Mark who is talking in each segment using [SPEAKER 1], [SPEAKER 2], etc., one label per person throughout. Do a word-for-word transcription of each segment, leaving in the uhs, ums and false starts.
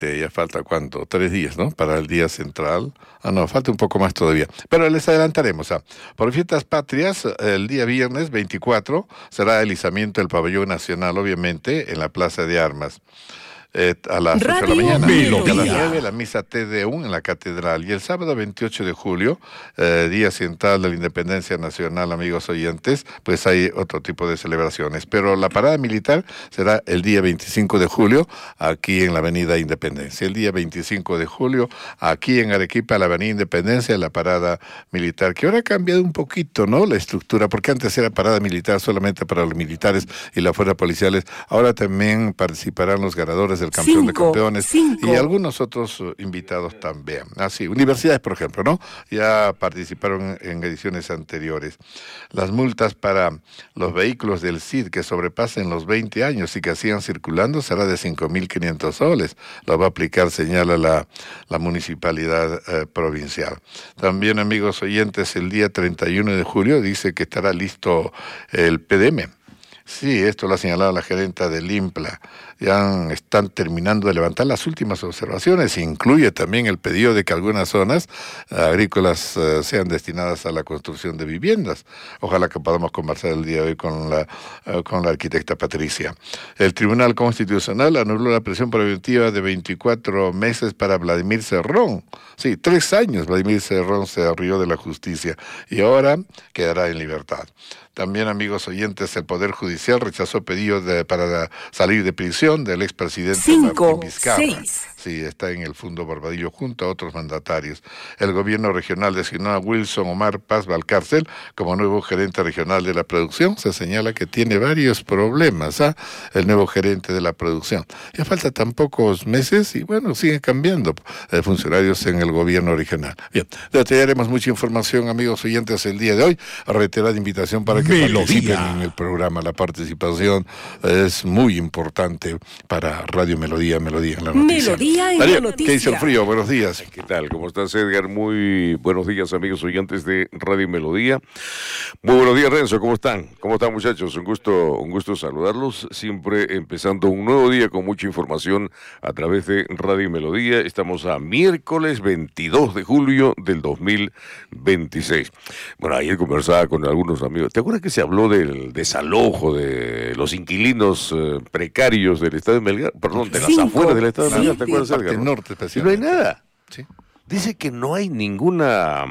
[SPEAKER 1] Eh, ya falta cuánto, tres días, ¿no? Para el día central. Ah, no, falta un poco más todavía. Pero les adelantaremos. Ah. Por fiestas patrias, el día viernes veinticuatro será el izamiento del pabellón nacional, obviamente, en la Plaza de Armas. Eh, a las ocho de la mañana.
[SPEAKER 2] Melodía.
[SPEAKER 1] A las nueve la misa Te Deum en la catedral. Y el sábado veintiocho de julio, eh, día central de la Independencia Nacional, amigos oyentes, pues hay otro tipo de celebraciones. Pero la parada militar será el día veinticinco de julio, aquí en la Avenida Independencia. El día veinticinco de julio, aquí en Arequipa, la Avenida Independencia, la parada militar, que ahora ha cambiado un poquito, ¿no? La estructura, porque antes era parada militar solamente para los militares y las fuerzas policiales. Ahora también participarán los ganadores del campeón cinco, de campeones cinco. Y algunos otros uh, invitados también. Así, universidades, por ejemplo, ¿no? Ya participaron en ediciones anteriores. Las multas para los vehículos del C I D que sobrepasen los veinte años y que sigan circulando será de cinco mil quinientos soles. Lo va a aplicar, señala la, la municipalidad eh, provincial. También, amigos oyentes, el día treinta y uno de julio dice que estará listo el P D M. Sí, esto lo ha señalado la gerenta del IMPLA. Ya están terminando de levantar las últimas observaciones. Incluye también el pedido de que algunas zonas agrícolas uh, sean destinadas a la construcción de viviendas. Ojalá que podamos conversar el día de hoy con la, uh, con la arquitecta Patricia. El Tribunal Constitucional anuló la prisión preventiva de veinticuatro meses para Vladimir Cerrón. Sí, tres años Vladimir Cerrón se rió de la justicia y ahora quedará en libertad. También, amigos oyentes, el Poder Judicial rechazó pedidos de, para salir de prisión del expresidente Martín Vizcarra. Sí, está en el Fundo Barbadillo junto a otros mandatarios. El gobierno regional designó a Wilson Omar Paz Valcárcel como nuevo gerente regional de la producción. Se señala que tiene varios problemas, ¿ah? El nuevo gerente de la producción. Ya falta tan pocos meses y bueno, siguen cambiando eh, funcionarios en el gobierno regional. Bien, detallaremos mucha información, amigos oyentes, el día de hoy. Reiterada invitación para que Melodía. participen en el programa. La participación es muy importante para Radio Melodía, Melodía en la noticia. Melodía en Darío, la noticia. ¿Qué dice el frío? Buenos días.
[SPEAKER 2] ¿Qué tal? ¿Cómo estás, Edgar? Muy buenos días, amigos oyentes de Radio Melodía. Muy buenos días, Renzo. ¿Cómo están? ¿Cómo están, muchachos? Un gusto, un gusto saludarlos. Siempre empezando un nuevo día con mucha información a través de Radio Melodía. Estamos a miércoles veintidós de julio del dos mil veintiséis. Bueno, ayer conversaba con algunos amigos. ¿Te acuerdas que se habló del desalojo de los inquilinos eh, precarios del estado de Melgar? Perdón, de las Cinco. afueras del estado de Melgar. ¿Te acuerdas, Edgar?
[SPEAKER 1] ¿No? Norte,
[SPEAKER 2] y no hay nada. Sí. Dice que no hay ninguna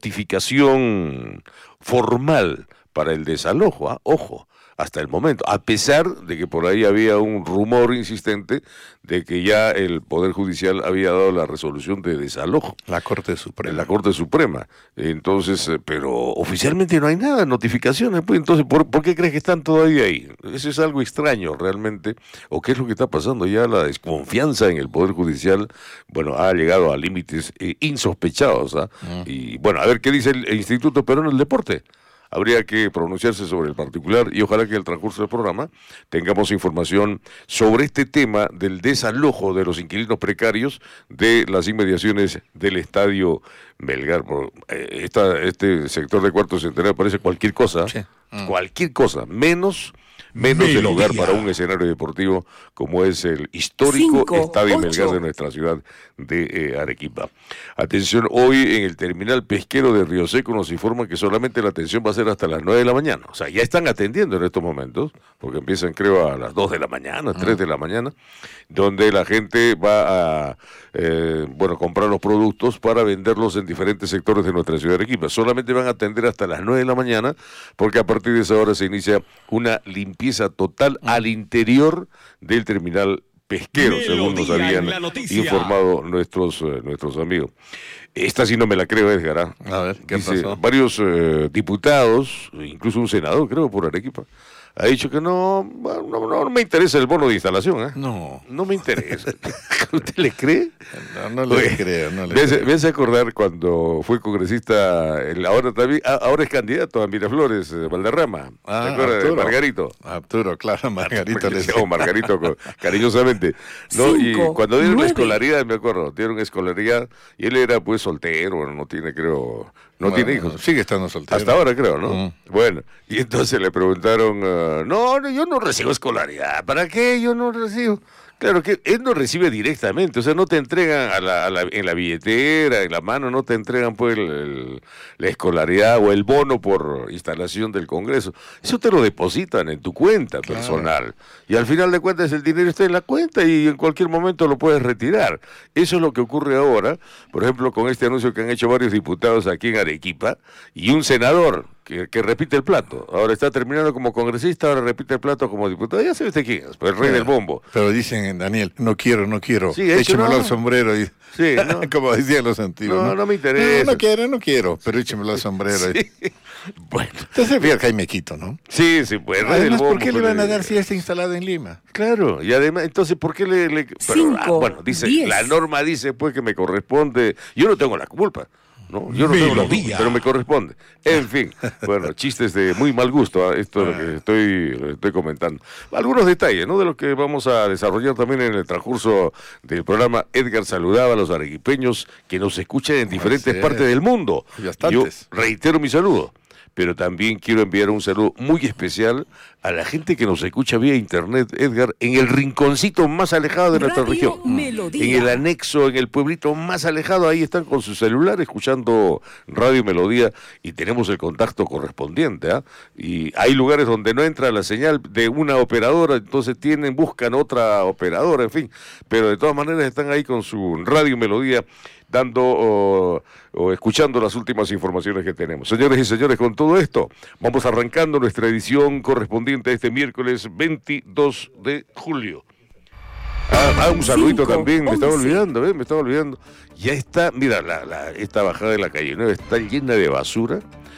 [SPEAKER 2] notificación formal para el desalojo. ¿eh? Ojo, hasta el momento, a pesar de que por ahí había un rumor insistente de que ya el Poder Judicial había dado la resolución de desalojo.
[SPEAKER 1] La Corte Suprema.
[SPEAKER 2] La Corte Suprema. Entonces, pero oficialmente no hay nada, notificaciones. Pues, entonces, ¿por, ¿por qué crees que están todavía ahí? Eso es algo extraño realmente. ¿O qué es lo que está pasando? Ya la desconfianza en el Poder Judicial, bueno, ha llegado a límites eh, insospechados. ¿eh? Mm. Y bueno, a ver qué dice el, el Instituto Peruano del Deporte. Habría que pronunciarse sobre el particular y ojalá que en el transcurso del programa tengamos información sobre este tema del desalojo de los inquilinos precarios de las inmediaciones del Estadio Melgar. Esta, este sector de Cuarto Centenario parece cualquier cosa, sí. mm. cualquier cosa, menos... menos el lugar para un escenario deportivo como es el histórico Cinco, Estadio ocho. Melgar de nuestra ciudad de eh, Arequipa. Atención, hoy en el terminal pesquero de Río Seco nos informan que solamente la atención va a ser hasta las nueve de la mañana. O sea, ya están atendiendo en estos momentos, porque empiezan creo a las dos de la mañana, tres de la mañana, donde la gente va a eh, bueno, comprar los productos para venderlos en diferentes sectores de nuestra ciudad de Arequipa. Solamente van a atender hasta las nueve de la mañana, porque a partir de esa hora se inicia una limpieza total al interior del terminal pesquero, Melodía, según nos habían informado nuestros, eh, nuestros amigos. Esta sí no me la creo, Edgar. ¿eh?
[SPEAKER 1] A ver, ¿qué
[SPEAKER 2] Dice,
[SPEAKER 1] pasó?
[SPEAKER 2] Varios eh, diputados, incluso un senador, creo, por Arequipa, ha dicho que no, no, no, no me interesa el bono de instalación. ¿eh?
[SPEAKER 1] No.
[SPEAKER 2] No me interesa. ¿Usted le cree?
[SPEAKER 1] No, no le Oye, creo. No le
[SPEAKER 2] me, hace,
[SPEAKER 1] creo.
[SPEAKER 2] me hace acordar cuando fue congresista, el, ahora también, ahora es candidato a Miraflores, eh, Valderrama.
[SPEAKER 1] Ah,
[SPEAKER 2] ¿Se acuerda
[SPEAKER 1] Arturo.
[SPEAKER 2] de Margarito?
[SPEAKER 1] Arturo, claro, Margarito.
[SPEAKER 2] Le llamo Margarito cariñosamente. ¿no?
[SPEAKER 3] Cinco,
[SPEAKER 2] y cuando dieron
[SPEAKER 3] nueve.
[SPEAKER 2] la escolaridad, me acuerdo, dieron escolaridad y él era pues soltero, no tiene, creo, no
[SPEAKER 1] Bueno,
[SPEAKER 2] tiene hijos.
[SPEAKER 1] Sigue estando soltero.
[SPEAKER 2] Hasta ahora creo, ¿no?
[SPEAKER 1] Uh-huh.
[SPEAKER 2] Bueno, y entonces le preguntaron, uh, no, no, yo no recibo escolaridad. ¿Para qué yo no recibo? Claro que él no recibe directamente, o sea, no te entregan a la, a la, en la billetera, en la mano, no te entregan pues el, el, la escolaridad o el bono por instalación del Congreso. Eso te lo depositan en tu cuenta claro. personal. Y al final de cuentas el dinero está en la cuenta y en cualquier momento lo puedes retirar. Eso es lo que ocurre ahora, por ejemplo, con este anuncio que han hecho varios diputados aquí en Arequipa y un senador que, que repite el plato. Ahora está terminando como congresista, ahora repite el plato como diputado. Ya sabe usted quién es, pues el rey del bombo.
[SPEAKER 1] Pero dicen, Daniel, no quiero, no quiero. Sí, échemelo no. al sombrero. Y...
[SPEAKER 2] Sí, ¿no?
[SPEAKER 1] como decían los antiguos.
[SPEAKER 2] No, no, no me interesa.
[SPEAKER 1] No, no quiero, no quiero, pero échemelo al sombrero. Sí.
[SPEAKER 2] Y... Bueno.
[SPEAKER 1] Entonces, fíjate que ahí me quito, ¿no?
[SPEAKER 2] Sí, sí, pues.
[SPEAKER 1] Además, ¿por qué le van a dar si ya está instalado en Lima?
[SPEAKER 2] Claro, y además, entonces, ¿por qué le...? le... Pero,
[SPEAKER 3] Cinco,
[SPEAKER 2] ah, bueno, dice,
[SPEAKER 3] diez.
[SPEAKER 2] La norma dice, pues, que me corresponde... Yo no tengo la culpa. No, yo no tengo la culpa, pero me corresponde. En fin, bueno, chistes de muy mal gusto, ¿eh? Esto es lo que estoy, lo que estoy comentando. Algunos detalles, ¿no? De lo que vamos a desarrollar también en el transcurso del programa. Edgar saludaba a los arequipeños que nos escuchan en diferentes partes del mundo. Yo reitero mi saludo, pero también quiero enviar un saludo muy especial a la gente que nos escucha vía internet, Edgar, en el rinconcito más alejado de nuestra
[SPEAKER 3] Radio
[SPEAKER 2] región.
[SPEAKER 3] Melodía.
[SPEAKER 2] En el anexo, en el pueblito más alejado, ahí están con su celular escuchando Radio Melodía y tenemos el contacto correspondiente. ¿eh? Y hay lugares donde no entra la señal de una operadora, entonces tienen, buscan otra operadora, en fin. Pero de todas maneras están ahí con su Radio Melodía dando o, o escuchando las últimas informaciones que tenemos. Señores y señores, con todo esto, vamos arrancando nuestra edición correspondiente a este miércoles veintidós de julio. Ah, ah un saludito Cinco, también, me estaba olvidando, ¿eh? me estaba olvidando. Ya está, mira, la, la, esta bajada de la calle nueve está llena de basura.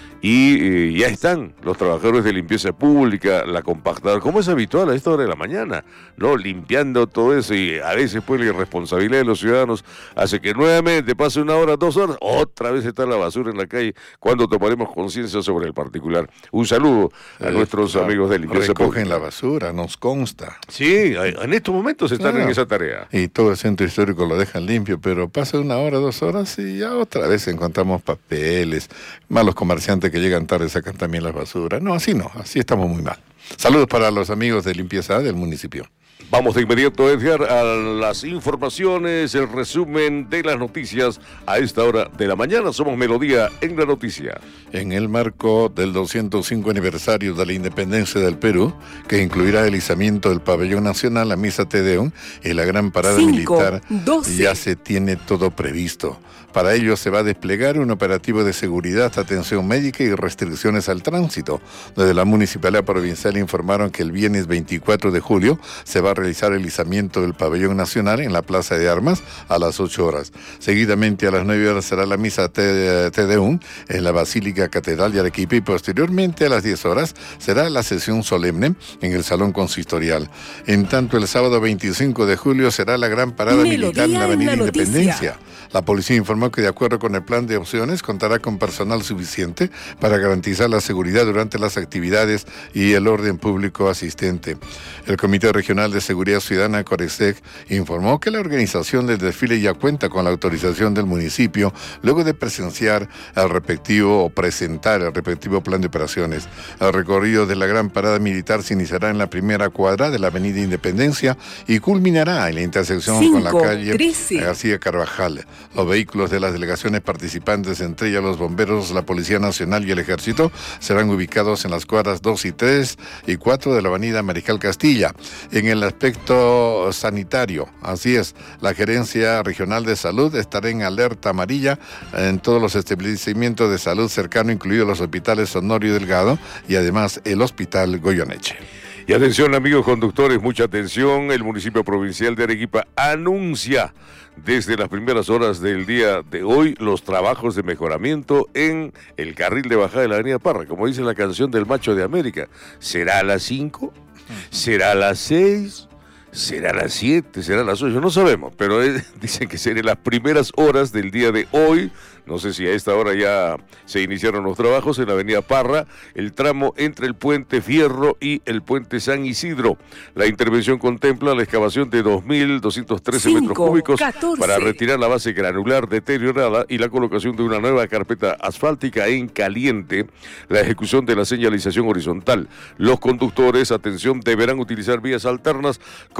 [SPEAKER 2] Y eh, ya están los trabajadores de limpieza pública, la compactadora, como es habitual a esta hora de la mañana, ¿no? Limpiando todo eso y a veces pues la irresponsabilidad de los ciudadanos hace que nuevamente pase una hora, dos horas, otra vez está la basura en la calle, cuando tomaremos conciencia sobre el particular. Un saludo a eh, nuestros claro, amigos de limpieza
[SPEAKER 1] recogen
[SPEAKER 2] pública.
[SPEAKER 1] la basura, nos consta.
[SPEAKER 2] Sí, en estos momentos están claro. en esa tarea.
[SPEAKER 1] Y todo el centro histórico lo dejan limpio, pero pasa una hora, dos horas y ya otra vez encontramos papeles, malos comerciantes que llegan tarde sacan también las basuras. No, así no, así estamos muy mal. Saludos para los amigos de limpieza del municipio.
[SPEAKER 2] Vamos de inmediato, Edgar, a las informaciones, el resumen de las noticias a esta hora de la mañana. Somos Melodía en la noticia.
[SPEAKER 1] En el marco del doscientos cinco aniversario de la independencia del Perú, que incluirá el izamiento del pabellón nacional, la misa Te Deum y la gran parada Cinco, militar, doce. Ya se tiene todo previsto. Para ello se va a desplegar un operativo de seguridad, atención médica y restricciones al tránsito. Desde la Municipalidad Provincial informaron que el viernes veinticuatro de julio se va a realizar el izamiento del pabellón nacional en la Plaza de Armas a las ocho horas. Seguidamente a las nueve horas será la misa Te, Te Deum en la Basílica Catedral de Arequipa y posteriormente a las diez horas será la sesión solemne en el Salón Consistorial. En tanto, el sábado veinticinco de julio será la gran parada Melodía militar en la Avenida en la Independencia. La policía informó que de acuerdo con el plan de opciones contará con personal suficiente para garantizar la seguridad durante las actividades y el orden público asistente. El Comité Regional de Seguridad Ciudadana, Coresec, informó que la organización del desfile ya cuenta con la autorización del municipio luego de presenciar el respectivo o presentar el respectivo plan de operaciones. El recorrido de la gran parada militar se iniciará en la primera cuadra de la Avenida Independencia y culminará en la intersección Cinco, con la calle trece. García Carvajal. Los vehículos de las delegaciones participantes, entre ellas los bomberos, la Policía Nacional y el Ejército, serán ubicados en las cuadras dos y tres y cuatro de la Avenida Mariscal Castilla. En el aspecto sanitario, así es, la Gerencia Regional de Salud estará en alerta amarilla en todos los establecimientos de salud cercanos, incluidos los hospitales Honorio Delgado y además el Hospital Goyeneche.
[SPEAKER 2] Y atención, amigos conductores, mucha atención, el municipio provincial de Arequipa anuncia desde las primeras horas del día de hoy los trabajos de mejoramiento en el carril de bajada de la avenida Parra, como dice la canción del Macho de América. ¿Será a las cinco? ¿Será a las seis? ¿Será a las siete? ¿Será a las ocho? No sabemos, pero eh, dicen que serán las primeras horas del día de hoy. No sé si a esta hora ya se iniciaron los trabajos en la avenida Parra, el tramo entre el puente Fierro y el puente San Isidro. La intervención contempla la excavación de dos mil doscientos trece metros cúbicos catorce. Para retirar la base granular deteriorada y la colocación de una nueva carpeta asfáltica en caliente, la ejecución de la señalización horizontal. Los conductores, atención, deberán utilizar vías alternas con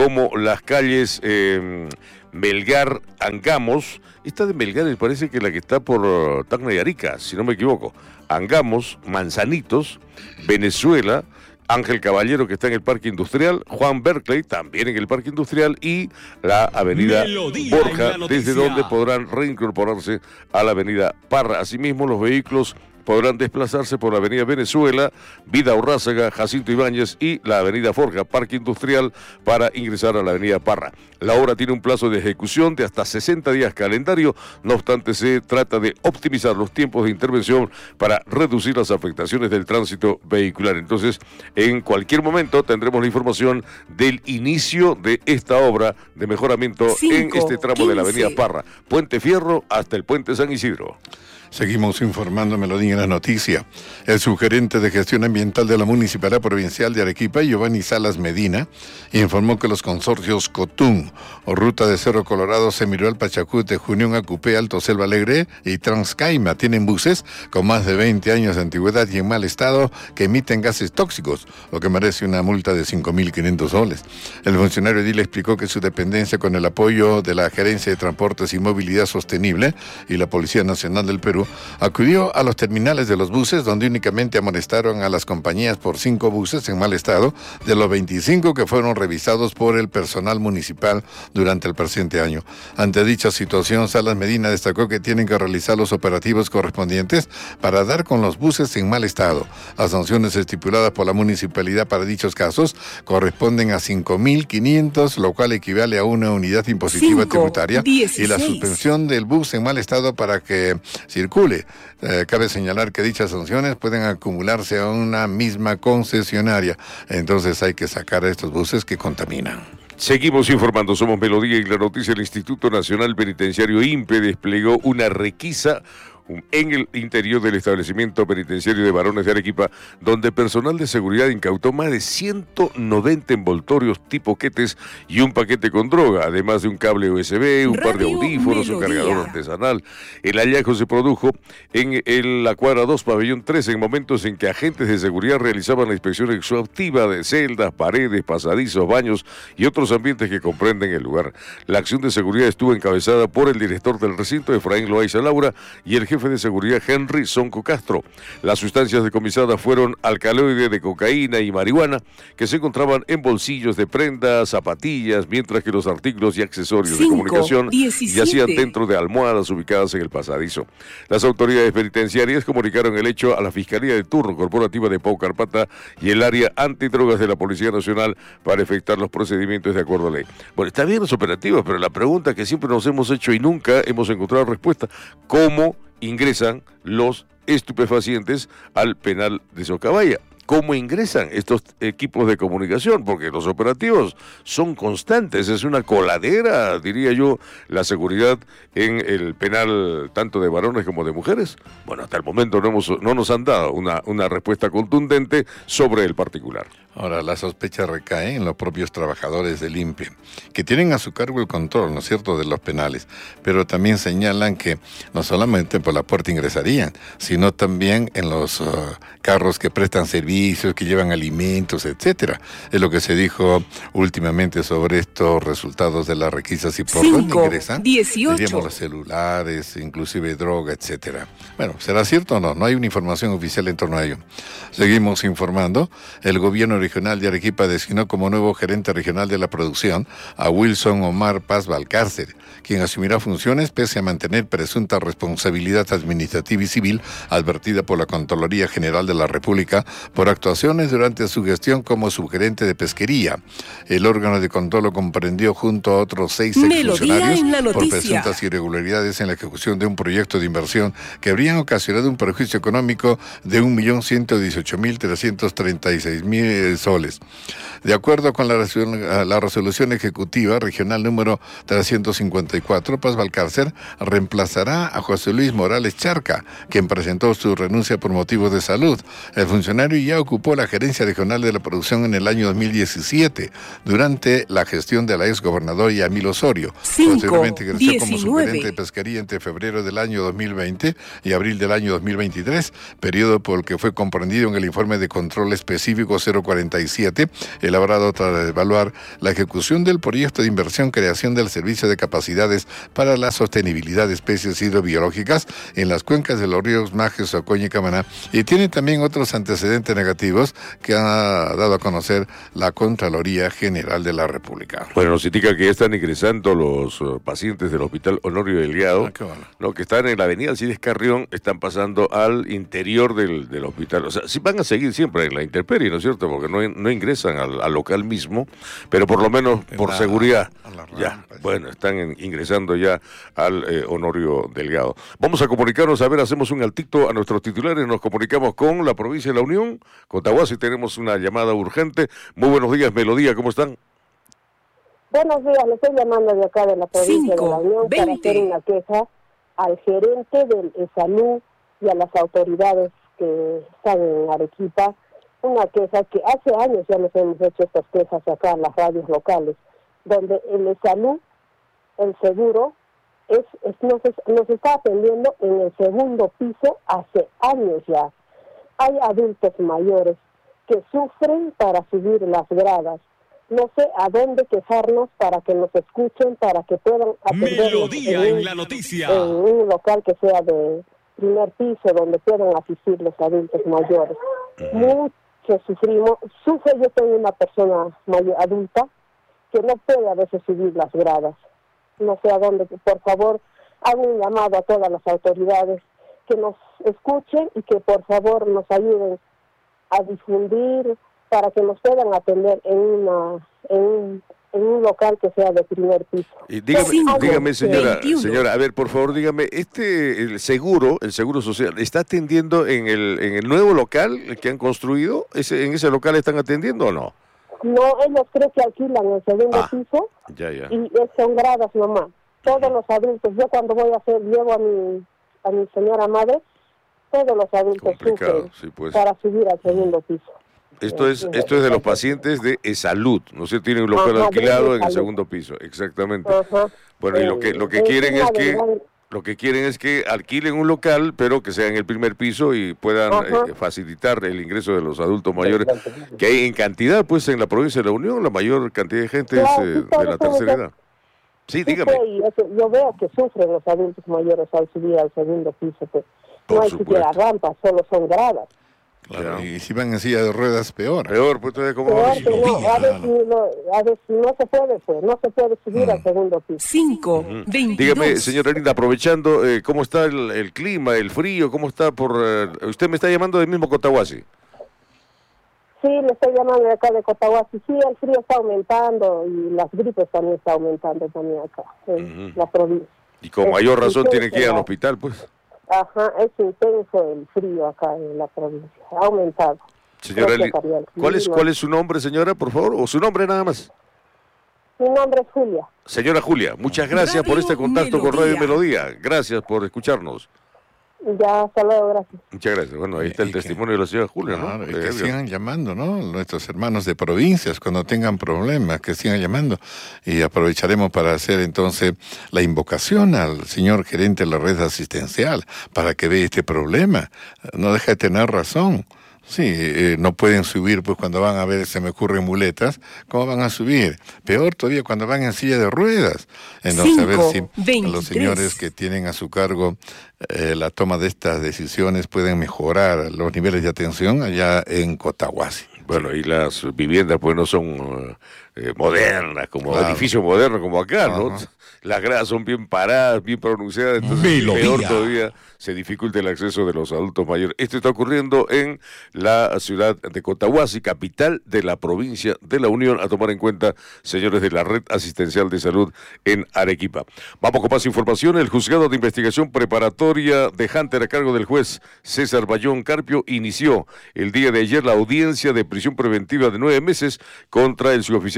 [SPEAKER 2] como las calles eh, Melgar, Angamos. Esta de Melgar me parece que la que está por uh, Tacna y Arica, si no me equivoco. Angamos, Manzanitos, Venezuela, Ángel Caballero, que está en el Parque Industrial, Juan Berkeley, también en el Parque Industrial, y la avenida Melodía Borja, desde donde podrán reincorporarse a la avenida Parra. Asimismo, los vehículos podrán desplazarse por la avenida Venezuela, Vida Urrázaga, Jacinto Ibáñez y la avenida Forja, Parque Industrial, para ingresar a la avenida Parra. La obra tiene un plazo de ejecución de hasta sesenta días calendario, no obstante se trata de optimizar los tiempos de intervención para reducir las afectaciones del tránsito vehicular. Entonces, en cualquier momento tendremos la información del inicio de esta obra de mejoramiento Cinco, en este tramo quince de la avenida Parra, Puente Fierro hasta el Puente San Isidro.
[SPEAKER 1] Seguimos informando, Melodía, en la noticia. El subgerente de gestión ambiental de la Municipalidad Provincial de Arequipa, Giovanni Salas Medina, informó que los consorcios Cotún o Ruta de Cerro Colorado, Semirual, Pachacute, Junión, Acupé, Alto Selva Alegre y Transcaima tienen buses con más de veinte años de antigüedad y en mal estado que emiten gases tóxicos, lo que merece una multa de cinco mil quinientos soles. El funcionario edil explicó que su dependencia, con el apoyo de la Gerencia de Transportes y Movilidad Sostenible y la Policía Nacional del Perú, acudió a los terminales de los buses, donde únicamente amonestaron a las compañías por cinco buses en mal estado de los veinticinco que fueron revisados por el personal municipal durante el presente año. Ante dicha situación, Salas Medina destacó que tienen que realizar los operativos correspondientes para dar con los buses en mal estado. Las sanciones estipuladas por la municipalidad para dichos casos corresponden a cinco mil quinientos, lo cual equivale a una unidad impositiva cinco, tributaria dieciséis. Y la suspensión del bus en mal estado para que circule. Eh, cabe señalar que dichas sanciones pueden acumularse a una misma concesionaria. Entonces hay que sacar a estos buses que contaminan.
[SPEAKER 2] Seguimos informando, somos Melodía y la noticia. El Instituto Nacional Penitenciario I N P E desplegó una requisa en el interior del establecimiento penitenciario de Varones de Arequipa, donde personal de seguridad incautó más de ciento noventa envoltorios tipo quetes y un paquete con droga, además de un cable U S B, un Radio par de audífonos, Melodía. Un cargador artesanal. El hallazgo se produjo en el, la cuadra dos, pabellón tres, en momentos en que agentes de seguridad realizaban la inspección exhaustiva de celdas, paredes, pasadizos, baños y otros ambientes que comprenden el lugar. La acción de seguridad estuvo encabezada por el director del recinto, Efraín Loaiza Laura, y el jefe de seguridad Henry Sonco Castro. Las sustancias decomisadas fueron alcaloide de cocaína y marihuana, que se encontraban en bolsillos de prendas, zapatillas, mientras que los artículos y accesorios cinco, de comunicación diecisiete. Yacían dentro de almohadas ubicadas en el pasadizo. Las autoridades penitenciarias comunicaron el hecho a la Fiscalía de Turno Corporativa de Pau Carpata y el área antidrogas de la Policía Nacional para efectuar los procedimientos de acuerdo a ley. Bueno, está bien los operativos, pero la pregunta que siempre nos hemos hecho y nunca hemos encontrado respuesta: ¿cómo ingresan los estupefacientes al penal de Socabaya? ¿Cómo ingresan estos equipos de comunicación? Porque los operativos son constantes, es una coladera, diría yo, la seguridad en el penal tanto de varones como de mujeres. Bueno, hasta el momento no, hemos, no nos han dado una, una respuesta contundente sobre el particular.
[SPEAKER 1] Ahora, la sospecha recae en los propios trabajadores del I N P E, que tienen a su cargo el control, ¿no es cierto?, de los penales, pero también señalan que no solamente por la puerta ingresarían, sino también en los uh, carros que prestan servicios, que llevan alimentos, etcétera. Es lo que se dijo últimamente sobre estos resultados de las requisas y por dónde ingresan.
[SPEAKER 3] dieciocho.
[SPEAKER 1] Diríamos los celulares, inclusive droga, etcétera. Bueno, ¿será cierto o no? No hay una información oficial en torno a ello. Seguimos informando. El gobierno regional de Arequipa designó como nuevo gerente regional de la producción a Wilson Omar Paz Valcárcer, quien asumirá funciones pese a mantener presunta responsabilidad administrativa y civil advertida por la Contraloría General de la República por actuaciones durante su gestión como subgerente de pesquería. El órgano de control lo comprendió junto a otros seis exfuncionarios por presuntas irregularidades en la ejecución de un proyecto de inversión que habrían ocasionado un perjuicio económico de un millón ciento dieciocho mil trescientos treinta y seis mil soles. De acuerdo con la resolución, la resolución ejecutiva regional número trescientos cincuenta y cuatro, Paz Valcárcer reemplazará a José Luis Morales Charca, quien presentó su renuncia por motivos de salud. El funcionario ya ya ocupó la gerencia regional de la producción en el año dos mil diecisiete, durante la gestión de la ex gobernadora Yamil Osorio. Posteriormente ejerció como subgerente de pesquería entre febrero del año dos mil veinte y abril del año dos mil veintitrés, periodo por el que fue comprendido en el informe de control específico cero cuarenta y siete, elaborado tras evaluar la ejecución del proyecto de inversión creación del servicio de capacidades para la sostenibilidad de especies hidrobiológicas en las cuencas de los ríos Majes, Ocoña y Camaná, y tiene también otros antecedentes negativos que ha dado a conocer la Contraloría General de la República.
[SPEAKER 2] Bueno, nos indica que ya están ingresando los uh, pacientes del Hospital Honorio Delgado, ah, bueno. no, que están en la avenida Alcides Carrión, están pasando al interior del, del hospital. O sea, sí van a seguir siempre en la intemperie, ¿no es cierto? Porque no, no ingresan al, al local mismo, pero por lo menos por la, seguridad, ya, rampa, bueno, están en, ingresando ya al eh, Honorio Delgado. Vamos a comunicarnos, a ver, hacemos un altito a nuestros titulares, nos comunicamos con la provincia de La Unión, Cotahuasi, tenemos una llamada urgente. Muy buenos días, Melodía, ¿cómo están?
[SPEAKER 3] Buenos días, le estoy llamando de acá de la provincia Cinco, de La Unión veinte. Para hacer una queja al gerente del E Salud y a las autoridades que están en Arequipa. Una queja que hace años ya nos hemos hecho estas quejas acá en las radios locales, donde el E Salud, el seguro, es, es nos, nos está atendiendo en el segundo piso hace años ya. Hay adultos mayores que sufren para subir las gradas. No sé a dónde quejarnos para que nos escuchen, para que puedan atendernos en, un,
[SPEAKER 4] en la noticia.
[SPEAKER 3] En un local que sea de primer piso, donde puedan asistir los adultos mayores. Uh-huh. Muchos sufrimos, sufre, yo tengo una persona mayor, adulta, que no puede a veces subir las gradas. No sé a dónde, por favor, hago un llamado a todas las autoridades que nos escuchen y que por favor nos ayuden a difundir para que nos puedan atender en una en un, en un local que sea de primer piso.
[SPEAKER 2] Y dígame, dígame señora, señora, a ver, por favor, dígame, este el seguro, el seguro social, ¿está atendiendo en el en el nuevo local que han construido? ¿Ese, ¿En ese local están atendiendo o no?
[SPEAKER 3] No, ellos creo que alquilan el segundo
[SPEAKER 2] ah,
[SPEAKER 3] piso
[SPEAKER 2] ya, ya.
[SPEAKER 3] y son gradas nomás. Todos los adultos, yo cuando voy a hacer, llevo a mi a mi señora madre, todos los adultos sufren
[SPEAKER 2] sí, pues.
[SPEAKER 3] para subir al segundo piso.
[SPEAKER 2] Esto es esto es de los pacientes de E Salud, no sé, tienen un local Ajá, alquilado en el segundo piso, exactamente.
[SPEAKER 3] Ajá.
[SPEAKER 2] Bueno, y lo que lo que eh, quieren es que lo que quieren es que alquilen un local, pero que sea en el primer piso y puedan eh, facilitar el ingreso de los adultos mayores, que hay en cantidad, pues, en la provincia de La Unión, la mayor cantidad de gente
[SPEAKER 3] claro,
[SPEAKER 2] es eh, de la tercera edad. Sí, sí, dígame.
[SPEAKER 3] Sí, yo veo que sufren los adultos mayores al subir al segundo piso, pues. No hay siquiera rampas, solo son gradas.
[SPEAKER 1] Claro, y si van en silla de ruedas, peor.
[SPEAKER 2] Peor, pues todavía como...
[SPEAKER 3] Peor, que no, a ver si no, a ver si no se puede, pues, no se puede subir mm. al segundo piso.
[SPEAKER 4] Cinco, uh-huh. veintidós.
[SPEAKER 2] Dígame, señora Linda, aprovechando, eh, ¿cómo está el, el clima, el frío? ¿Cómo está por...? Eh, usted me está llamando del mismo Cotahuasi.
[SPEAKER 3] Sí, le estoy llamando de acá de Cotahuasi. Sí, el frío está aumentando y las gripes también está aumentando también acá, en uh-huh. la provincia.
[SPEAKER 2] Y con es mayor razón tiene que ir al hospital, pues.
[SPEAKER 3] Ajá, es intenso el frío acá en la provincia, ha aumentado.
[SPEAKER 2] Señora, Li- ¿cuál es, ¿cuál es su nombre, señora, por favor? ¿O su nombre nada más?
[SPEAKER 3] Mi nombre es Julia.
[SPEAKER 2] Señora Julia, muchas gracias Radio por este contacto Melodía. Con Radio Melodía. Gracias por escucharnos.
[SPEAKER 3] Ya, hasta luego, gracias.
[SPEAKER 2] Muchas gracias. Bueno, ahí está el testimonio que, de la señora Julia, claro,
[SPEAKER 1] ¿no? Y que sigan llamando, ¿no? Nuestros hermanos de provincias, cuando tengan problemas, que sigan llamando. Y aprovecharemos para hacer entonces la invocación al señor gerente de la red asistencial, para que vea este problema. No deja de tener razón. Sí, eh, no pueden subir, pues cuando van a ver, se me ocurren muletas, ¿cómo van a subir? Peor todavía cuando van en silla de ruedas. Entonces, a ver si veintitrés. Los señores que tienen a su cargo eh, la toma de estas decisiones pueden mejorar los niveles de atención allá en Cotahuasi.
[SPEAKER 2] Bueno, y las viviendas pues no son eh, modernas, como claro. edificios modernos como acá, ¿no? Uh-huh. Las gradas son bien paradas, bien pronunciadas, entonces Melodía. Peor todavía se dificulta el acceso de los adultos mayores. Esto está ocurriendo en la ciudad de Cotahuasi, capital de la provincia de La Unión, a tomar en cuenta, señores de la Red Asistencial de Salud en Arequipa. Vamos con más información. El juzgado de investigación preparatoria de Hunter a cargo del juez César Bayón Carpio inició el día de ayer la audiencia de prisión preventiva de nueve meses contra el suboficial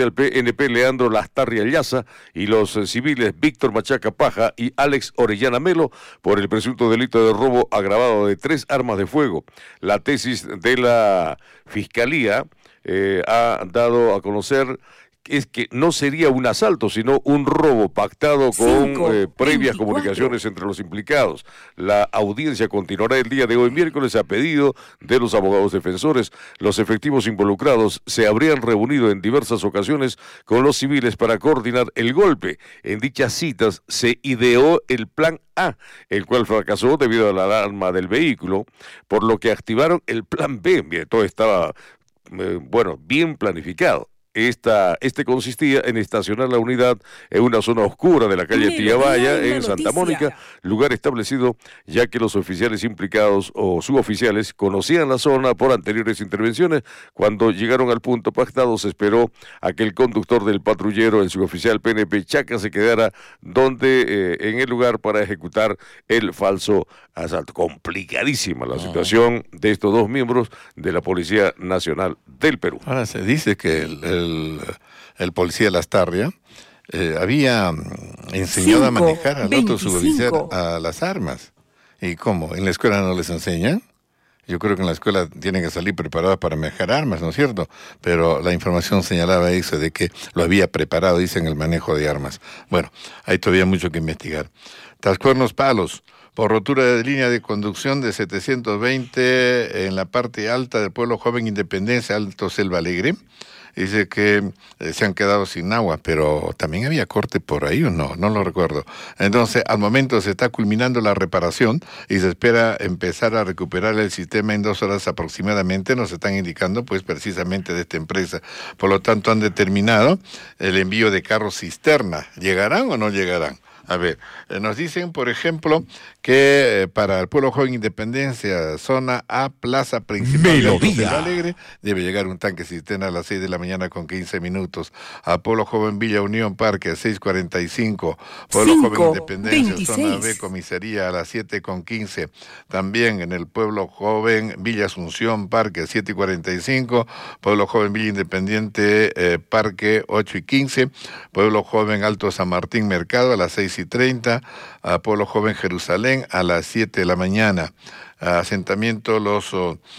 [SPEAKER 2] oficial P N P Leandro Lastarria Llaza y los eh, civiles Víctor Machaca Paja y Alex Orellana Melo por el presunto delito de robo agravado de tres armas de fuego. La tesis de la Fiscalía eh, ha dado a conocer es que no sería un asalto, sino un robo pactado con
[SPEAKER 4] Cinco,
[SPEAKER 2] eh, previas
[SPEAKER 4] veinticuatro.
[SPEAKER 2] comunicaciones entre los implicados. La audiencia continuará el día de hoy miércoles a pedido de los abogados defensores. Los efectivos involucrados se habrían reunido en diversas ocasiones con los civiles para coordinar el golpe. En dichas citas se ideó el plan A, el cual fracasó debido a la alarma del vehículo, por lo que activaron el plan B. Bien, todo estaba, eh, bueno, bien planificado. Esta, este consistía en estacionar la unidad en una zona oscura de la calle Tillabaya, en Santa Mónica, lugar establecido ya que los oficiales implicados o suboficiales conocían la zona por anteriores intervenciones. Cuando llegaron al punto pactado, se esperó a que el conductor del patrullero, el suboficial P N P Chaca, se quedara donde eh, en el lugar para ejecutar el falso asalto. Complicadísima la ah. situación de estos dos miembros de la Policía Nacional del Perú.
[SPEAKER 1] Ahora se dice que el, el El, el policía Lastarria eh, había enseñado Cinco, a manejar al veinticinco. Otro suboficial a las armas. ¿Y cómo? ¿En la escuela no les enseñan? Yo creo que en la escuela tienen que salir preparados para manejar armas, ¿no es cierto? Pero la información señalaba eso de que lo había preparado, dicen, el manejo de armas. Bueno, hay todavía mucho que investigar. Trascuernos Palos. Por rotura de línea de conducción de setecientos veinte en la parte alta del pueblo Joven Independencia, Alto Selva Alegre. Dice que eh, se han quedado sin agua, pero también había corte por ahí, ¿o no? No lo recuerdo. Entonces, al momento se está culminando la reparación y se espera empezar a recuperar el sistema en dos horas aproximadamente. Nos están indicando, pues, precisamente de esta empresa. Por lo tanto, han determinado el envío de carros cisterna. ¿Llegarán o no llegarán? A ver, eh, nos dicen, por ejemplo, que eh, para el pueblo Joven Independencia, zona A, plaza principal de Alegre, debe llegar un tanque cisterna a las seis de la mañana con quince minutos. A pueblo Joven Villa Unión Parque a seis cuarenta y cinco. Pueblo Cinco, Joven Independencia, veintiséis. Zona B, comisaría a las siete con quince. También en el pueblo Joven Villa Asunción Parque a siete cuarenta y cinco. Pueblo Joven Villa Independiente eh, Parque ocho y quince. Pueblo Joven Alto San Martín Mercado a las seis y treinta, a Pueblo Joven Jerusalén a las siete de la mañana, a asentamiento Los,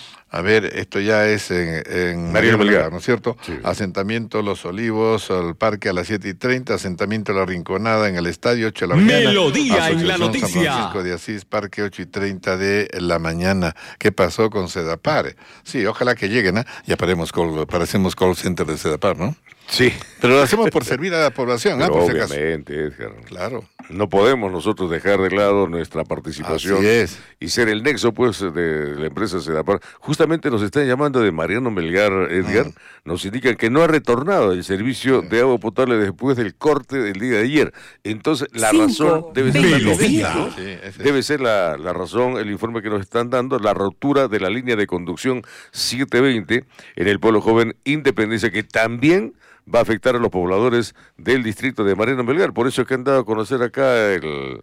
[SPEAKER 1] a ver, esto ya es en, en Mariano Melgar, ¿no es cierto? Sí. Asentamiento Los Olivos, al parque a las siete y treinta, asentamiento La Rinconada en el estadio ocho de la mañana.
[SPEAKER 4] Melodía en la noticia.
[SPEAKER 1] San Francisco de Asís, parque ocho y treinta de la mañana. ¿Qué pasó con Sedapar? Sí, ojalá que lleguen, ¿eh? Ya paremos call, parecemos call center de Sedapar, ¿no?
[SPEAKER 2] Sí.
[SPEAKER 1] Pero lo hacemos por servir a la población, ¿ah?
[SPEAKER 2] ¿eh?
[SPEAKER 1] Por
[SPEAKER 2] obviamente, si Edgar.
[SPEAKER 1] Claro.
[SPEAKER 2] No podemos nosotros dejar de lado nuestra participación.
[SPEAKER 1] Así es.
[SPEAKER 2] Y ser el nexo, pues, de la empresa Sedapar. Justamente nos están llamando de Mariano Melgar, Edgar. Mm. Nos indican que no ha retornado el servicio sí. de agua potable después del corte del día de ayer. Entonces, la Cinco, razón debe ser la logística, ¿no? Sí, es debe ser la, la razón, el informe que nos están dando, la rotura de la línea de conducción setecientos veinte en el pueblo Joven Independencia, que también va a afectar a los pobladores del distrito de Mariano Melgar. Por eso es que han dado a conocer acá el,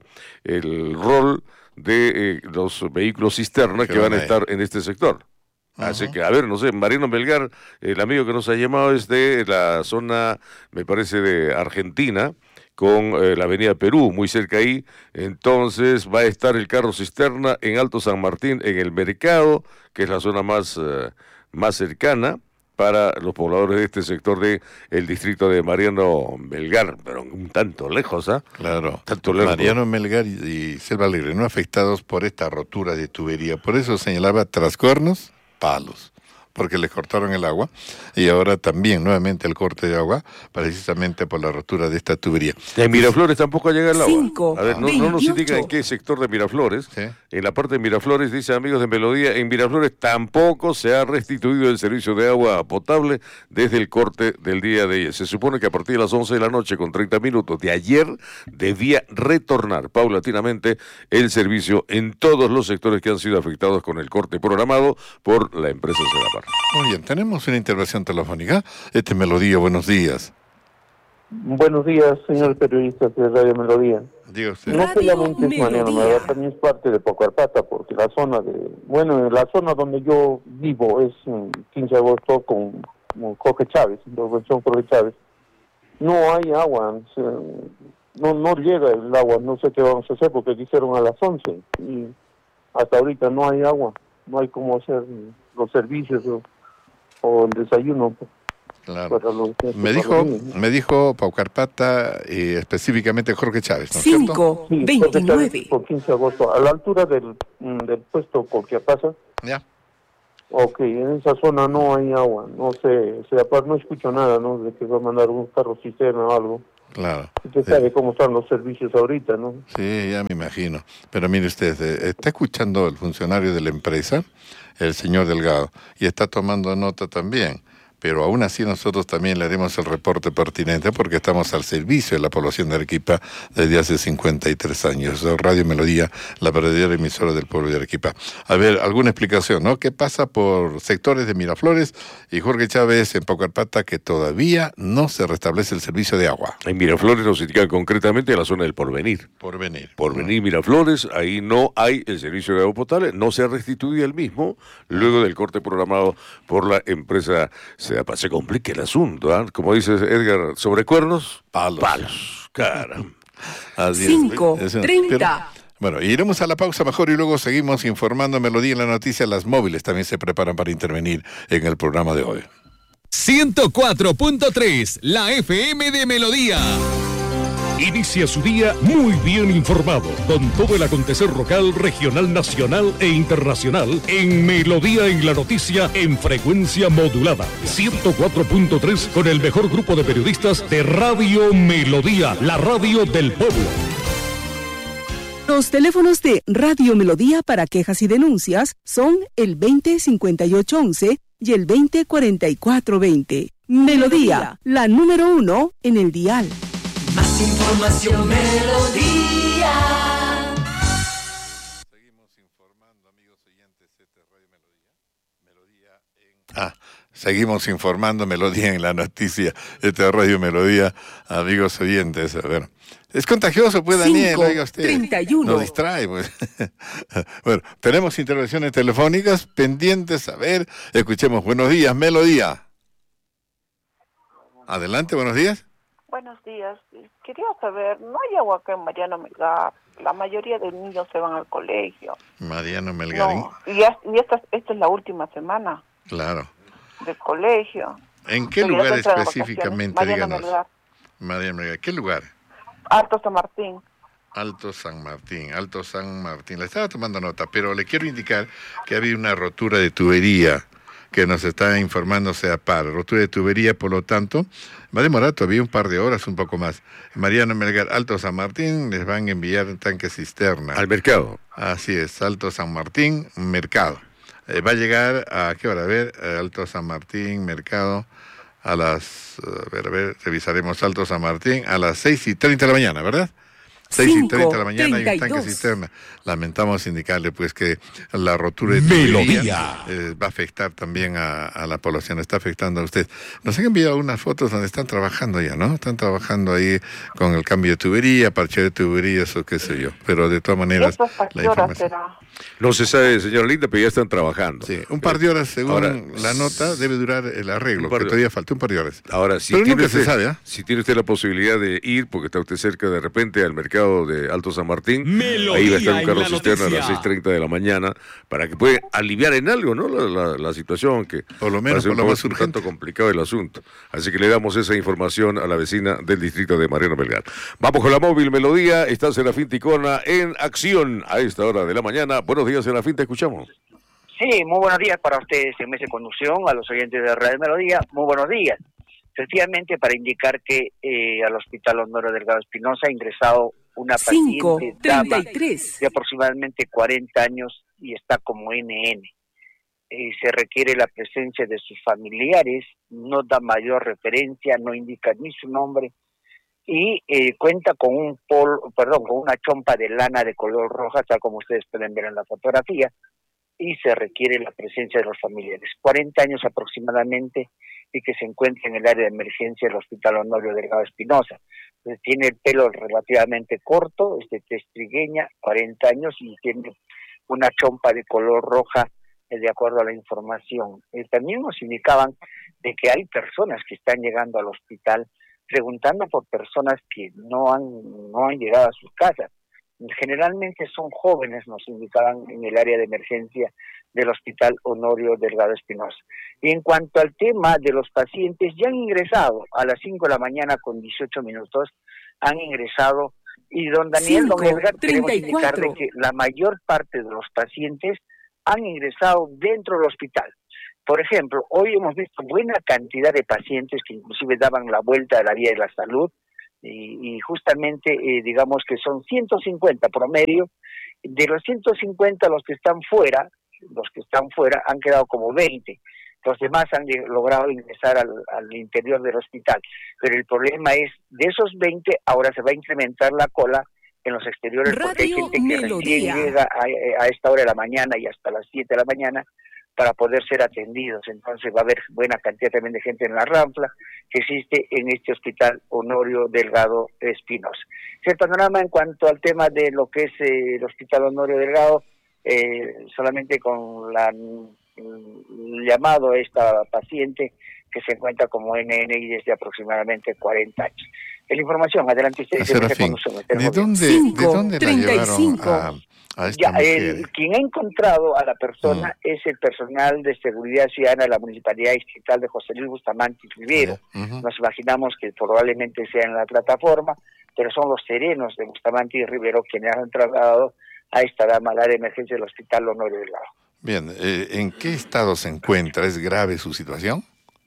[SPEAKER 2] el rol de eh, los vehículos cisterna que van a estar en este sector. Uh-huh. Así que, a ver, no sé, Mariano Melgar, el amigo que nos ha llamado es de la zona, me parece, de Argentina, con eh, la avenida Perú, muy cerca ahí. Entonces va a estar el carro cisterna en Alto San Martín, en el mercado, que es la zona más, uh, más cercana para los pobladores de este sector de el distrito de Mariano Melgar, pero un tanto lejos, ¿ah? ¿eh?
[SPEAKER 1] Claro.
[SPEAKER 2] Tanto lejos.
[SPEAKER 1] Mariano Melgar y, y Selva Alegre no afectados por esta rotura de tubería. Por eso señalaba Trascuernos, Palos, porque les cortaron el agua, y ahora también nuevamente el corte de agua, precisamente por la rotura de esta tubería.
[SPEAKER 2] En Miraflores tampoco llega el agua.
[SPEAKER 4] Cinco,
[SPEAKER 2] a ver, no, no nos indican en qué sector de Miraflores.
[SPEAKER 1] ¿Sí?
[SPEAKER 2] En la parte de Miraflores, dice amigos de Melodía, en Miraflores tampoco se ha restituido el servicio de agua potable desde el corte del día de ayer. Se supone que a partir de las once de la noche, con treinta minutos de ayer, debía retornar paulatinamente el servicio en todos los sectores que han sido afectados con el corte programado por la empresa Sedapar.
[SPEAKER 1] Muy bien, tenemos una intervención telefónica. Este Melodía, buenos días.
[SPEAKER 5] Buenos días, señor periodista de Radio Melodía.
[SPEAKER 1] Diga usted.
[SPEAKER 5] No solamente es Mariano Melgar, también es parte de Pocarpata, porque la zona de, bueno, la zona donde yo vivo es en quince de agosto con, con Jorge Chávez, la organización Jorge Chávez. no hay agua, o sea, no no llega el agua, no sé qué vamos a hacer porque dijeron a las once y hasta ahorita no hay agua, no hay cómo hacer los servicios o, o el desayuno.
[SPEAKER 1] Claro. Me dijo, me dijo Paucarpata y específicamente Jorge Chávez, ¿no es cierto?
[SPEAKER 3] cinco veintinueve.
[SPEAKER 5] Por quince de agosto, a la altura del, del puesto Coquiapasa.
[SPEAKER 1] Ya.
[SPEAKER 5] Ok, en esa zona no hay agua, no sé, o sea, aparte no escucho nada, ¿no? De que va a mandar un carro cisterna o algo.
[SPEAKER 1] Claro.
[SPEAKER 5] Usted sabe cómo están los servicios ahorita, ¿no?
[SPEAKER 1] Sí, ya me imagino. Pero mire usted, eh, está escuchando el funcionario de la empresa, el señor Delgado, y está tomando nota también. Pero aún así nosotros también le haremos el reporte pertinente porque estamos al servicio de la población de Arequipa desde hace cincuenta y tres años. Radio Melodía, la verdadera emisora del pueblo de Arequipa. A ver, alguna explicación, ¿no? ¿Qué pasa por sectores de Miraflores y Jorge Chávez en Paucarpata que todavía no se restablece el servicio de agua?
[SPEAKER 2] En Miraflores nos indican concretamente la zona del Porvenir.
[SPEAKER 1] Porvenir.
[SPEAKER 2] Porvenir, Miraflores, ahí no hay el servicio de agua potable, no se ha restituido el mismo luego del corte programado por la empresa. Se, se complica el asunto, ¿eh? Como dice Edgar, sobre cuernos,
[SPEAKER 1] palos.
[SPEAKER 2] Palos, caramba.
[SPEAKER 3] cinco treinta.
[SPEAKER 1] Bueno, iremos a la pausa mejor y luego seguimos informando Melodía en la noticia. Las móviles también se preparan para intervenir en el programa de hoy.
[SPEAKER 4] ciento cuatro punto tres, la F M de Melodía. Inicia su día muy bien informado, con todo el acontecer local, regional, nacional e internacional en Melodía en la Noticia en frecuencia modulada. ciento cuatro punto tres con el mejor grupo de periodistas de Radio Melodía, la radio del pueblo.
[SPEAKER 6] Los teléfonos de Radio Melodía para quejas y denuncias son el veinte cincuenta y ocho once y el veinte cuarenta y cuatro veinte. Melodía, la número uno en el dial.
[SPEAKER 7] Más información, Melodía.
[SPEAKER 1] Seguimos informando, amigos oyentes, este es Radio Melodía. Melodía en... Ah, seguimos informando Melodía en la noticia. Este es Radio Melodía, amigos oyentes. Bueno, es contagioso, pues, Daniel, oiga usted.
[SPEAKER 3] treinta y uno.
[SPEAKER 1] Nos distrae, pues. Bueno, tenemos intervenciones telefónicas pendientes. A ver, escuchemos. Buenos días, Melodía. Adelante, buenos días.
[SPEAKER 8] Buenos días. Quería saber, ¿no hay agua acá en Mariano Melgar? La mayoría de niños se van al colegio.
[SPEAKER 1] Mariano Melgar.
[SPEAKER 8] No. Y, ya, y esta, esta es la última semana.
[SPEAKER 1] Claro.
[SPEAKER 8] Del colegio.
[SPEAKER 1] ¿En qué lugar específicamente,
[SPEAKER 8] Mariano
[SPEAKER 1] díganos?
[SPEAKER 8] Melgar.
[SPEAKER 1] Mariano Melgar. ¿Qué lugar?
[SPEAKER 8] Alto San Martín.
[SPEAKER 1] Alto San Martín, Alto San Martín. Le estaba tomando nota, pero le quiero indicar que ha habido una rotura de tubería que nos está informando SEAPAR. Rotura de tubería, por lo tanto, va a demorar todavía un par de horas, un poco más. Mariano Melgar, Alto San Martín, les van a enviar un tanque cisterna.
[SPEAKER 2] Al mercado.
[SPEAKER 1] Así es, Alto San Martín, mercado. Eh, va a llegar a, ¿qué hora? A ver, Alto San Martín, mercado, a las, a ver, a ver, revisaremos Alto San Martín, a las seis y treinta de la mañana, ¿verdad? seis y treinta de la mañana hay un tanque cisterna. Lamentamos indicarle pues que la rotura de tubería eh, va a afectar también a, a la población, está afectando a usted. Nos han enviado unas fotos donde están trabajando ya, ¿no? Están trabajando ahí con el cambio de tubería, parche de tuberías o qué sé yo. Pero de todas maneras, la información...
[SPEAKER 2] No se sabe, señora Linda, pero ya están trabajando.
[SPEAKER 1] Sí, un par de horas, según Ahora, la nota, debe durar el arreglo, que todavía falta un par de horas.
[SPEAKER 2] Ahora, si
[SPEAKER 1] pero
[SPEAKER 2] tiene
[SPEAKER 1] nunca
[SPEAKER 2] usted,
[SPEAKER 1] se sabe, ¿eh?
[SPEAKER 2] Si tiene usted la posibilidad de ir, porque está usted cerca de repente al mercado de Alto San Martín,
[SPEAKER 4] Melodía,
[SPEAKER 2] ahí va a estar un carro
[SPEAKER 4] la
[SPEAKER 2] cisterna
[SPEAKER 4] noticia.
[SPEAKER 2] a las seis y treinta de la mañana, para que pueda aliviar en algo, ¿no? La, la, la situación, que
[SPEAKER 1] por lo menos por lo más urgente.
[SPEAKER 2] Un tanto complicado el asunto. Así que le damos esa información a la vecina del distrito de Mariano Melgar. Vamos con la móvil Melodía, está Serafín Ticona en acción a esta hora de la mañana. Buenos días, Serafín, te escuchamos.
[SPEAKER 9] Sí, muy buenos días para ustedes en Mesa de Conducción, a los oyentes de Radio Melodía, muy buenos días. Efectivamente, para indicar que eh, al Hospital Honorio Delgado Espinosa ha ingresado una
[SPEAKER 3] cinco,
[SPEAKER 9] paciente dama
[SPEAKER 3] treinta y tres.
[SPEAKER 9] de aproximadamente cuarenta años y está como N N. Eh, se requiere la presencia de sus familiares, no da mayor referencia, no indica ni su nombre y eh, cuenta con un pol, perdón, con una chompa de lana de color roja, tal como ustedes pueden ver en la fotografía, y se requiere la presencia de los familiares. cuarenta años aproximadamente y que se encuentra en el área de emergencia del Hospital Honorio Delgado Espinosa. Entonces, tiene el pelo relativamente corto, es de tez trigueña, cuarenta años y tiene una chompa de color roja, eh, de acuerdo a la información. Eh, también nos indicaban de que hay personas que están llegando al hospital preguntando por personas que no han, no han llegado a sus casas. Generalmente son jóvenes, nos indicaban en el área de emergencia del Hospital Honorio Delgado Espinosa. Y en cuanto al tema de los pacientes, ya han ingresado a las cinco de la mañana con dieciocho minutos, han ingresado, y don Daniel, don Edgar, queremos indicarle que la mayor parte de los pacientes han ingresado dentro del hospital. Por ejemplo, hoy hemos visto buena cantidad de pacientes que inclusive daban la vuelta a la vía de la salud, y, y justamente, eh, digamos que son ciento cincuenta promedio. De los ciento cincuenta, los que están fuera, los que están fuera han quedado como veinte. Los demás han logrado ingresar al, al interior del hospital. Pero el problema es, de esos veinte, ahora se va a incrementar la cola en los exteriores,
[SPEAKER 6] Radio
[SPEAKER 9] porque hay gente que
[SPEAKER 6] Melodía.
[SPEAKER 9] recién llega a, a esta hora de la mañana y hasta las siete de la mañana para poder ser atendidos. Entonces va a haber buena cantidad también de gente en la rampla que existe en este Hospital Honorio Delgado Espinosa. El panorama en cuanto al tema de lo que es eh, el Hospital Honorio Delgado, eh, solamente con la el llamado a esta paciente que se encuentra como N N I desde aproximadamente cuarenta años. En la información, adelante ustedes.
[SPEAKER 1] Serafín, ¿de dónde, ¿de dónde la llevaron a, a esta
[SPEAKER 9] ya,
[SPEAKER 1] mujer?
[SPEAKER 9] el, quien ha encontrado a la persona mm. es el personal de seguridad ciudadana de la Municipalidad Distrital de José Luis Bustamante Rivero. Uh-huh. Nos imaginamos que probablemente sea en la plataforma, pero son los serenos de Bustamante y Rivero quienes han trasladado a esta dama al área de emergencia del Hospital Honorio Delgado.
[SPEAKER 1] Bien, eh, ¿en qué estado se encuentra? ¿Es grave su situación?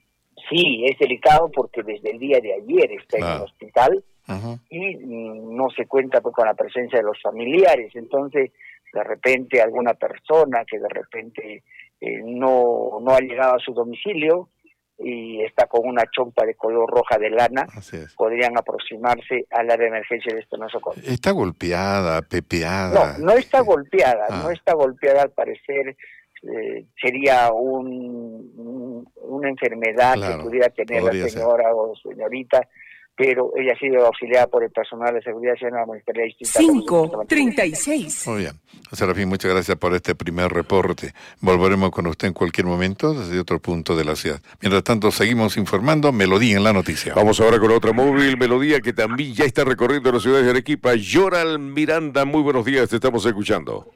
[SPEAKER 9] Sí, es delicado porque desde el día de ayer está claro. en el hospital
[SPEAKER 1] uh-huh.
[SPEAKER 9] y mm, no se cuenta pues, con la presencia de los familiares. Entonces, de repente, alguna persona que de repente eh, no, no ha llegado a su domicilio y está con una chompa de color roja de lana, podrían aproximarse al área de emergencia de este nosocomio.
[SPEAKER 1] ¿Está golpeada, pepeada?
[SPEAKER 9] No, no está golpeada,
[SPEAKER 1] ah.
[SPEAKER 9] no está golpeada al parecer. Eh, sería un, un, una enfermedad claro, que pudiera tener la señora ser. o señorita, pero ella ha sido auxiliada por el personal de seguridad ciudadana de la Municipalidad Distrital.
[SPEAKER 6] cinco treinta y seis.
[SPEAKER 1] Muy bien. Serafín, muchas gracias por este primer reporte. Volveremos con usted en cualquier momento desde otro punto de la ciudad. Mientras tanto, seguimos informando Melodía en la noticia.
[SPEAKER 2] Vamos ahora con otra móvil, Melodía, que también ya está recorriendo la ciudad de Arequipa. Yoral Miranda, muy buenos días, te estamos escuchando.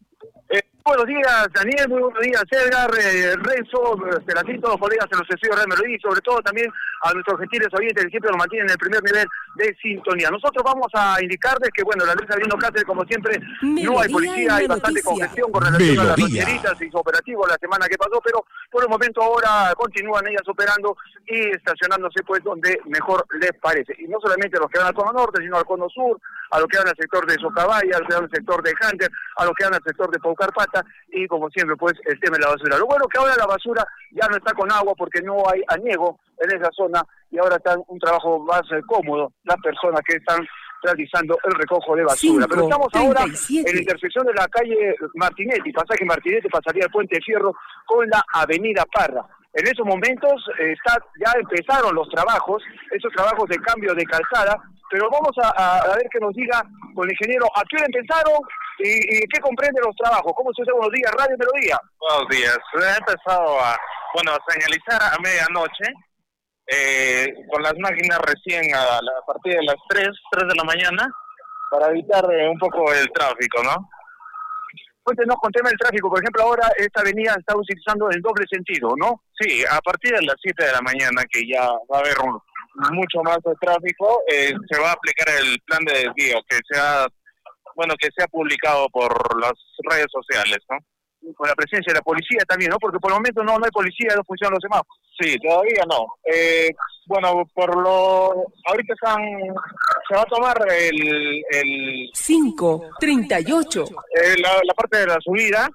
[SPEAKER 10] Buenos días, Daniel, muy buenos días, Edgar, eh, Renzo, Serafín, todos los colegas en los estudios de Melodía y sobre todo también a nuestros gentiles oyentes que siempre nos mantienen en el primer nivel de sintonía. Nosotros vamos a indicarles que, bueno, la Luis Albino Cáceres, como siempre, Melodía no hay policía, hay bastante noticia. congestión con relación Melodía. a las fronteritas, se hizo operativo la semana que pasó, pero por el momento ahora continúan ellas operando y estacionándose pues donde mejor les parece. Y no solamente a los que van al cono norte, sino al cono sur, a los que van al sector de Socabaya, a los que van al sector de Hunter, a los que van al sector de Paucarpata, y como siempre pues el tema de la basura. Lo bueno que ahora la basura ya no está con agua porque no hay aniego en esa zona y ahora está un trabajo más eh, cómodo las personas que están realizando el recojo de basura. Cinco, Pero estamos ahora en la intersección de la calle Martinetti, pasaje Martinetti, pasaría el Puente de Fierro con la avenida Parra. En esos momentos eh, está, ya empezaron los trabajos, esos trabajos de cambio de calzada, pero vamos a, a, a ver que nos diga con el ingeniero a qué hora empezaron y, y qué comprende los trabajos. ¿Cómo se hace? Buenos días, Radio Melodía.
[SPEAKER 11] Buenos días. He empezado a, bueno, a señalizar a medianoche eh, con las máquinas recién a, la, a partir de las tres, tres de la mañana para evitar eh, un poco el tráfico, ¿no?
[SPEAKER 10] Cuéntenos con tema del tráfico, por ejemplo, ahora esta avenida está utilizando el doble sentido, ¿no?
[SPEAKER 11] Sí, a partir de las siete de la mañana, que ya va a haber un, mucho más de tráfico, eh, se va a aplicar el plan de desvío que se ha, bueno, que se ha publicado por las redes sociales, ¿no?
[SPEAKER 10] Con la presencia de la policía también, ¿no? Porque por el momento no, no hay policía, no funcionan los semáforos.
[SPEAKER 11] Sí, todavía no. Eh, bueno, por lo... Ahorita están... Se va a tomar el... el
[SPEAKER 6] cinco treinta y ocho.
[SPEAKER 11] Eh, la, la parte de la subida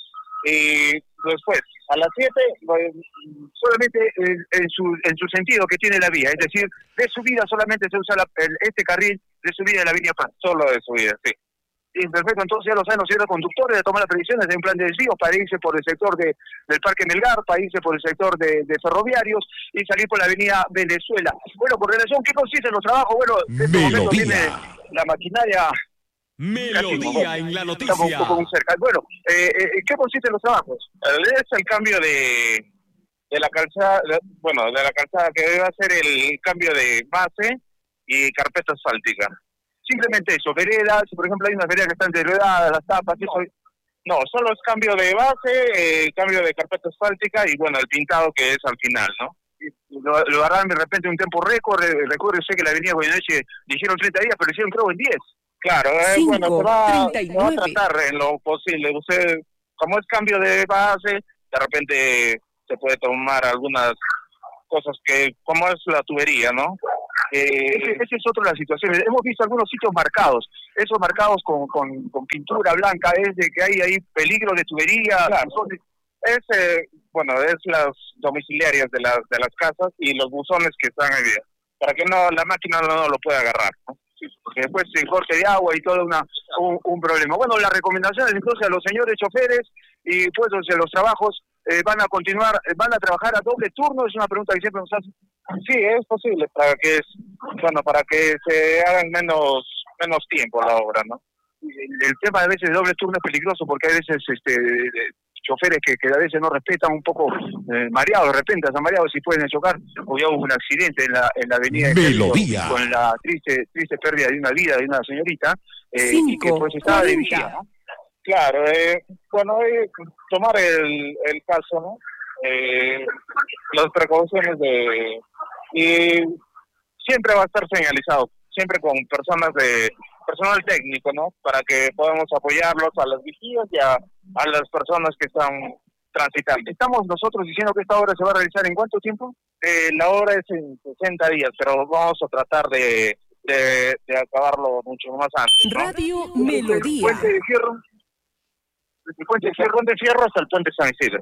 [SPEAKER 11] y después, a las siete,
[SPEAKER 10] solamente en, en, su, en su sentido que tiene la vía, es decir, de subida solamente se usa la, el, este carril de subida de la avenida Pan.
[SPEAKER 11] Solo de subida, sí.
[SPEAKER 10] Sí, perfecto, entonces ya lo saben los señores conductores de tomar las previsiones de un plan de desvío para irse por el sector de, del Parque Melgar, para irse por el sector de, de ferroviarios y salir por la avenida Venezuela. Bueno, por relación, ¿qué consisten los trabajos? Bueno, en este momento viene la maquinaria...
[SPEAKER 4] Melodía casi, en la noticia.
[SPEAKER 10] Estamos un poco muy cerca. Bueno, eh, eh, ¿qué consisten los trabajos?
[SPEAKER 11] Es el cambio de, de la calzada, bueno, de la calzada que debe hacer el cambio de base y carpeta asfáltica. Simplemente eso, veredas, por ejemplo hay unas veredas que están deterioradas, las tapas, eso. No, solo es cambio de base, eh, cambio de carpeta asfáltica y bueno, el pintado que es al final, ¿no? Lo, lo harán de repente un tiempo récord, recuerdo sé que la avenida Goyeneche dijeron treinta días, pero hicieron creo en diez. Claro, eh,
[SPEAKER 6] Cinco,
[SPEAKER 11] bueno, se va,
[SPEAKER 6] treinta y
[SPEAKER 11] se va a
[SPEAKER 6] nueve.
[SPEAKER 11] tratar en lo posible. Usted, como es cambio de base, de repente se puede tomar algunas cosas que, como es la tubería, ¿no? Eh,
[SPEAKER 10] ese, ese es otro de las situaciones. Hemos visto algunos sitios marcados, esos marcados con, con, con pintura blanca, es de que hay ahí peligro de tubería.
[SPEAKER 11] Claro, es, eh, bueno, es las domiciliarias de las de las casas y los buzones que están ahí, para que no la máquina no, no lo pueda agarrar, ¿no?
[SPEAKER 10] Porque después se corte de agua y todo una, un, un problema. Bueno, las recomendaciones entonces a los señores choferes y pues entonces los trabajos eh, van a continuar, eh, van a trabajar a doble turno, es una pregunta que siempre nos hacen.
[SPEAKER 11] Sí, es posible para que es, bueno, para que se hagan menos menos tiempo la obra, ¿no?
[SPEAKER 10] El, el tema a veces de doble turno es peligroso porque hay veces este de, choferes que, que a veces no respetan, un poco eh, mareados, de repente están mareados y pueden chocar. Hoy hubo un accidente en la en la avenida de
[SPEAKER 4] Melodía.
[SPEAKER 10] con la triste triste pérdida de una vida de una señorita eh, y que
[SPEAKER 6] Cinco,
[SPEAKER 10] pues estaba de
[SPEAKER 6] cuarenta.
[SPEAKER 10] vigía, ¿no?
[SPEAKER 11] Claro, eh, bueno, eh, tomar el, el caso, ¿no? Eh, las precauciones de... Y siempre va a estar señalizado, siempre con personas de personal técnico, ¿no? Para que podamos apoyarlos a las vigías y a, a las personas que están transitando.
[SPEAKER 10] Estamos nosotros diciendo que esta obra se va a realizar ¿en cuánto tiempo?
[SPEAKER 11] Eh, la obra es en sesenta días, pero vamos a tratar de, de, de acabarlo mucho más antes, ¿no?
[SPEAKER 6] Radio
[SPEAKER 10] El
[SPEAKER 6] Melodía.
[SPEAKER 10] puente de fierro, el puente de fierro,
[SPEAKER 11] Desde el Fierro hasta el Puente San Isidro.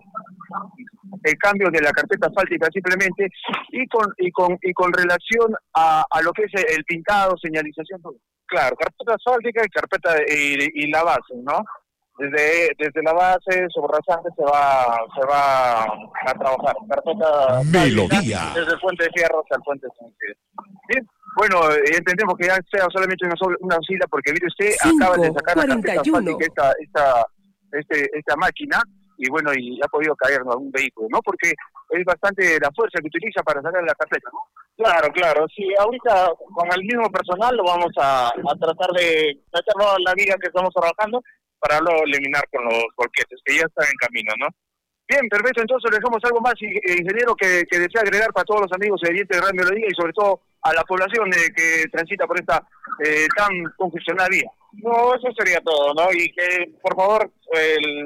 [SPEAKER 10] el cambio de la carpeta asfáltica simplemente y con y con y con relación a, a lo que es el pintado, señalización, todo.
[SPEAKER 11] Claro, carpeta asfáltica y carpeta de- y, y la base, ¿no? Desde desde la base sobre rasante se va se va a trabajar. Carpeta asfáltica
[SPEAKER 4] Melodía.
[SPEAKER 11] desde el Puente de Fierro hasta el Puente San Isidro.
[SPEAKER 10] Bien. Bueno, eh, entendemos que ya sea solamente una, sola- una fila porque mire usted
[SPEAKER 6] Cinco,
[SPEAKER 10] acaba de sacar la carpeta
[SPEAKER 6] cuarenta y uno.
[SPEAKER 10] asfáltica esta esta este esta máquina y bueno, y ha podido caer en algún vehículo, ¿no? Porque es bastante la fuerza que utiliza para sacar la carpeta, ¿no?
[SPEAKER 11] Claro, claro. Sí, ahorita con el mismo personal lo vamos a, a tratar de meterlo a la vía que estamos trabajando para luego eliminar con los volquetes, que ya están en camino, ¿no?
[SPEAKER 10] Bien, perfecto. Entonces le dejamos algo más, y- eh, ingeniero, que, que desea agregar para todos los amigos oyentes de Radio Melodía y sobre todo a la población eh, que transita por esta eh, tan congestionada vía.
[SPEAKER 11] No, eso sería todo, ¿no? Y que, por favor, el,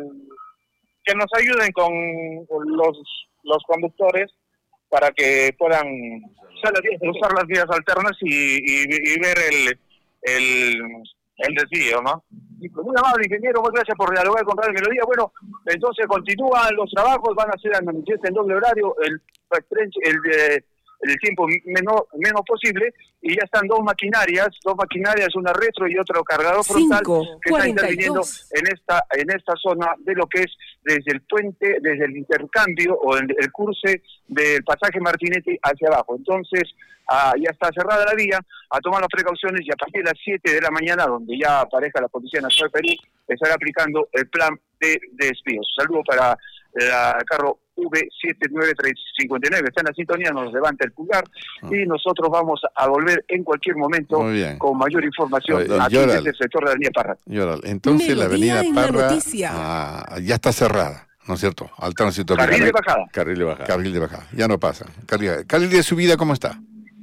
[SPEAKER 11] que nos ayuden con los, los conductores para que puedan
[SPEAKER 10] Usar las vías,
[SPEAKER 11] usar las vías alternas y, y, y ver el, el, el desvío, ¿no?
[SPEAKER 10] Muy amable, ingeniero, muchas gracias por dialogar con Radio Melodía. Bueno, entonces continúan los trabajos, van a ser en doble horario, el, el, el, el tiempo menos, menos posible, y ya están dos maquinarias, dos maquinarias, una retro y otro cargador frontal,
[SPEAKER 6] Cinco,
[SPEAKER 10] que está
[SPEAKER 6] cuarenta y
[SPEAKER 10] interviniendo
[SPEAKER 6] dos.
[SPEAKER 10] en esta en esta zona de lo que es desde el puente, desde el intercambio o el, el curse del pasaje Martinetti hacia abajo. Entonces, ah, ya está cerrada la vía, a tomar las precauciones y a partir de las siete de la mañana, donde ya aparezca la Policía Nacional del Perú, estará aplicando el plan de desvíos. Saludo para la carro V siete nueve tres cinco nueve, está en la sintonía, nos levanta el pulgar y nosotros vamos a volver en cualquier momento
[SPEAKER 1] Muy bien.
[SPEAKER 10] con mayor información
[SPEAKER 1] Oye,
[SPEAKER 10] aquí
[SPEAKER 1] Yoral.
[SPEAKER 10] desde el sector de la avenida Parra.
[SPEAKER 1] Yoral, entonces la
[SPEAKER 6] Melodía
[SPEAKER 1] avenida
[SPEAKER 6] en la
[SPEAKER 1] Parra
[SPEAKER 6] noticia.
[SPEAKER 1] ah, ya está cerrada, ¿no es cierto? Al tránsito
[SPEAKER 10] Carril de
[SPEAKER 1] carril,
[SPEAKER 10] bajada.
[SPEAKER 2] Carril de bajada.
[SPEAKER 1] carril de bajada, ya no pasa. Carril, carril de subida, ¿cómo está?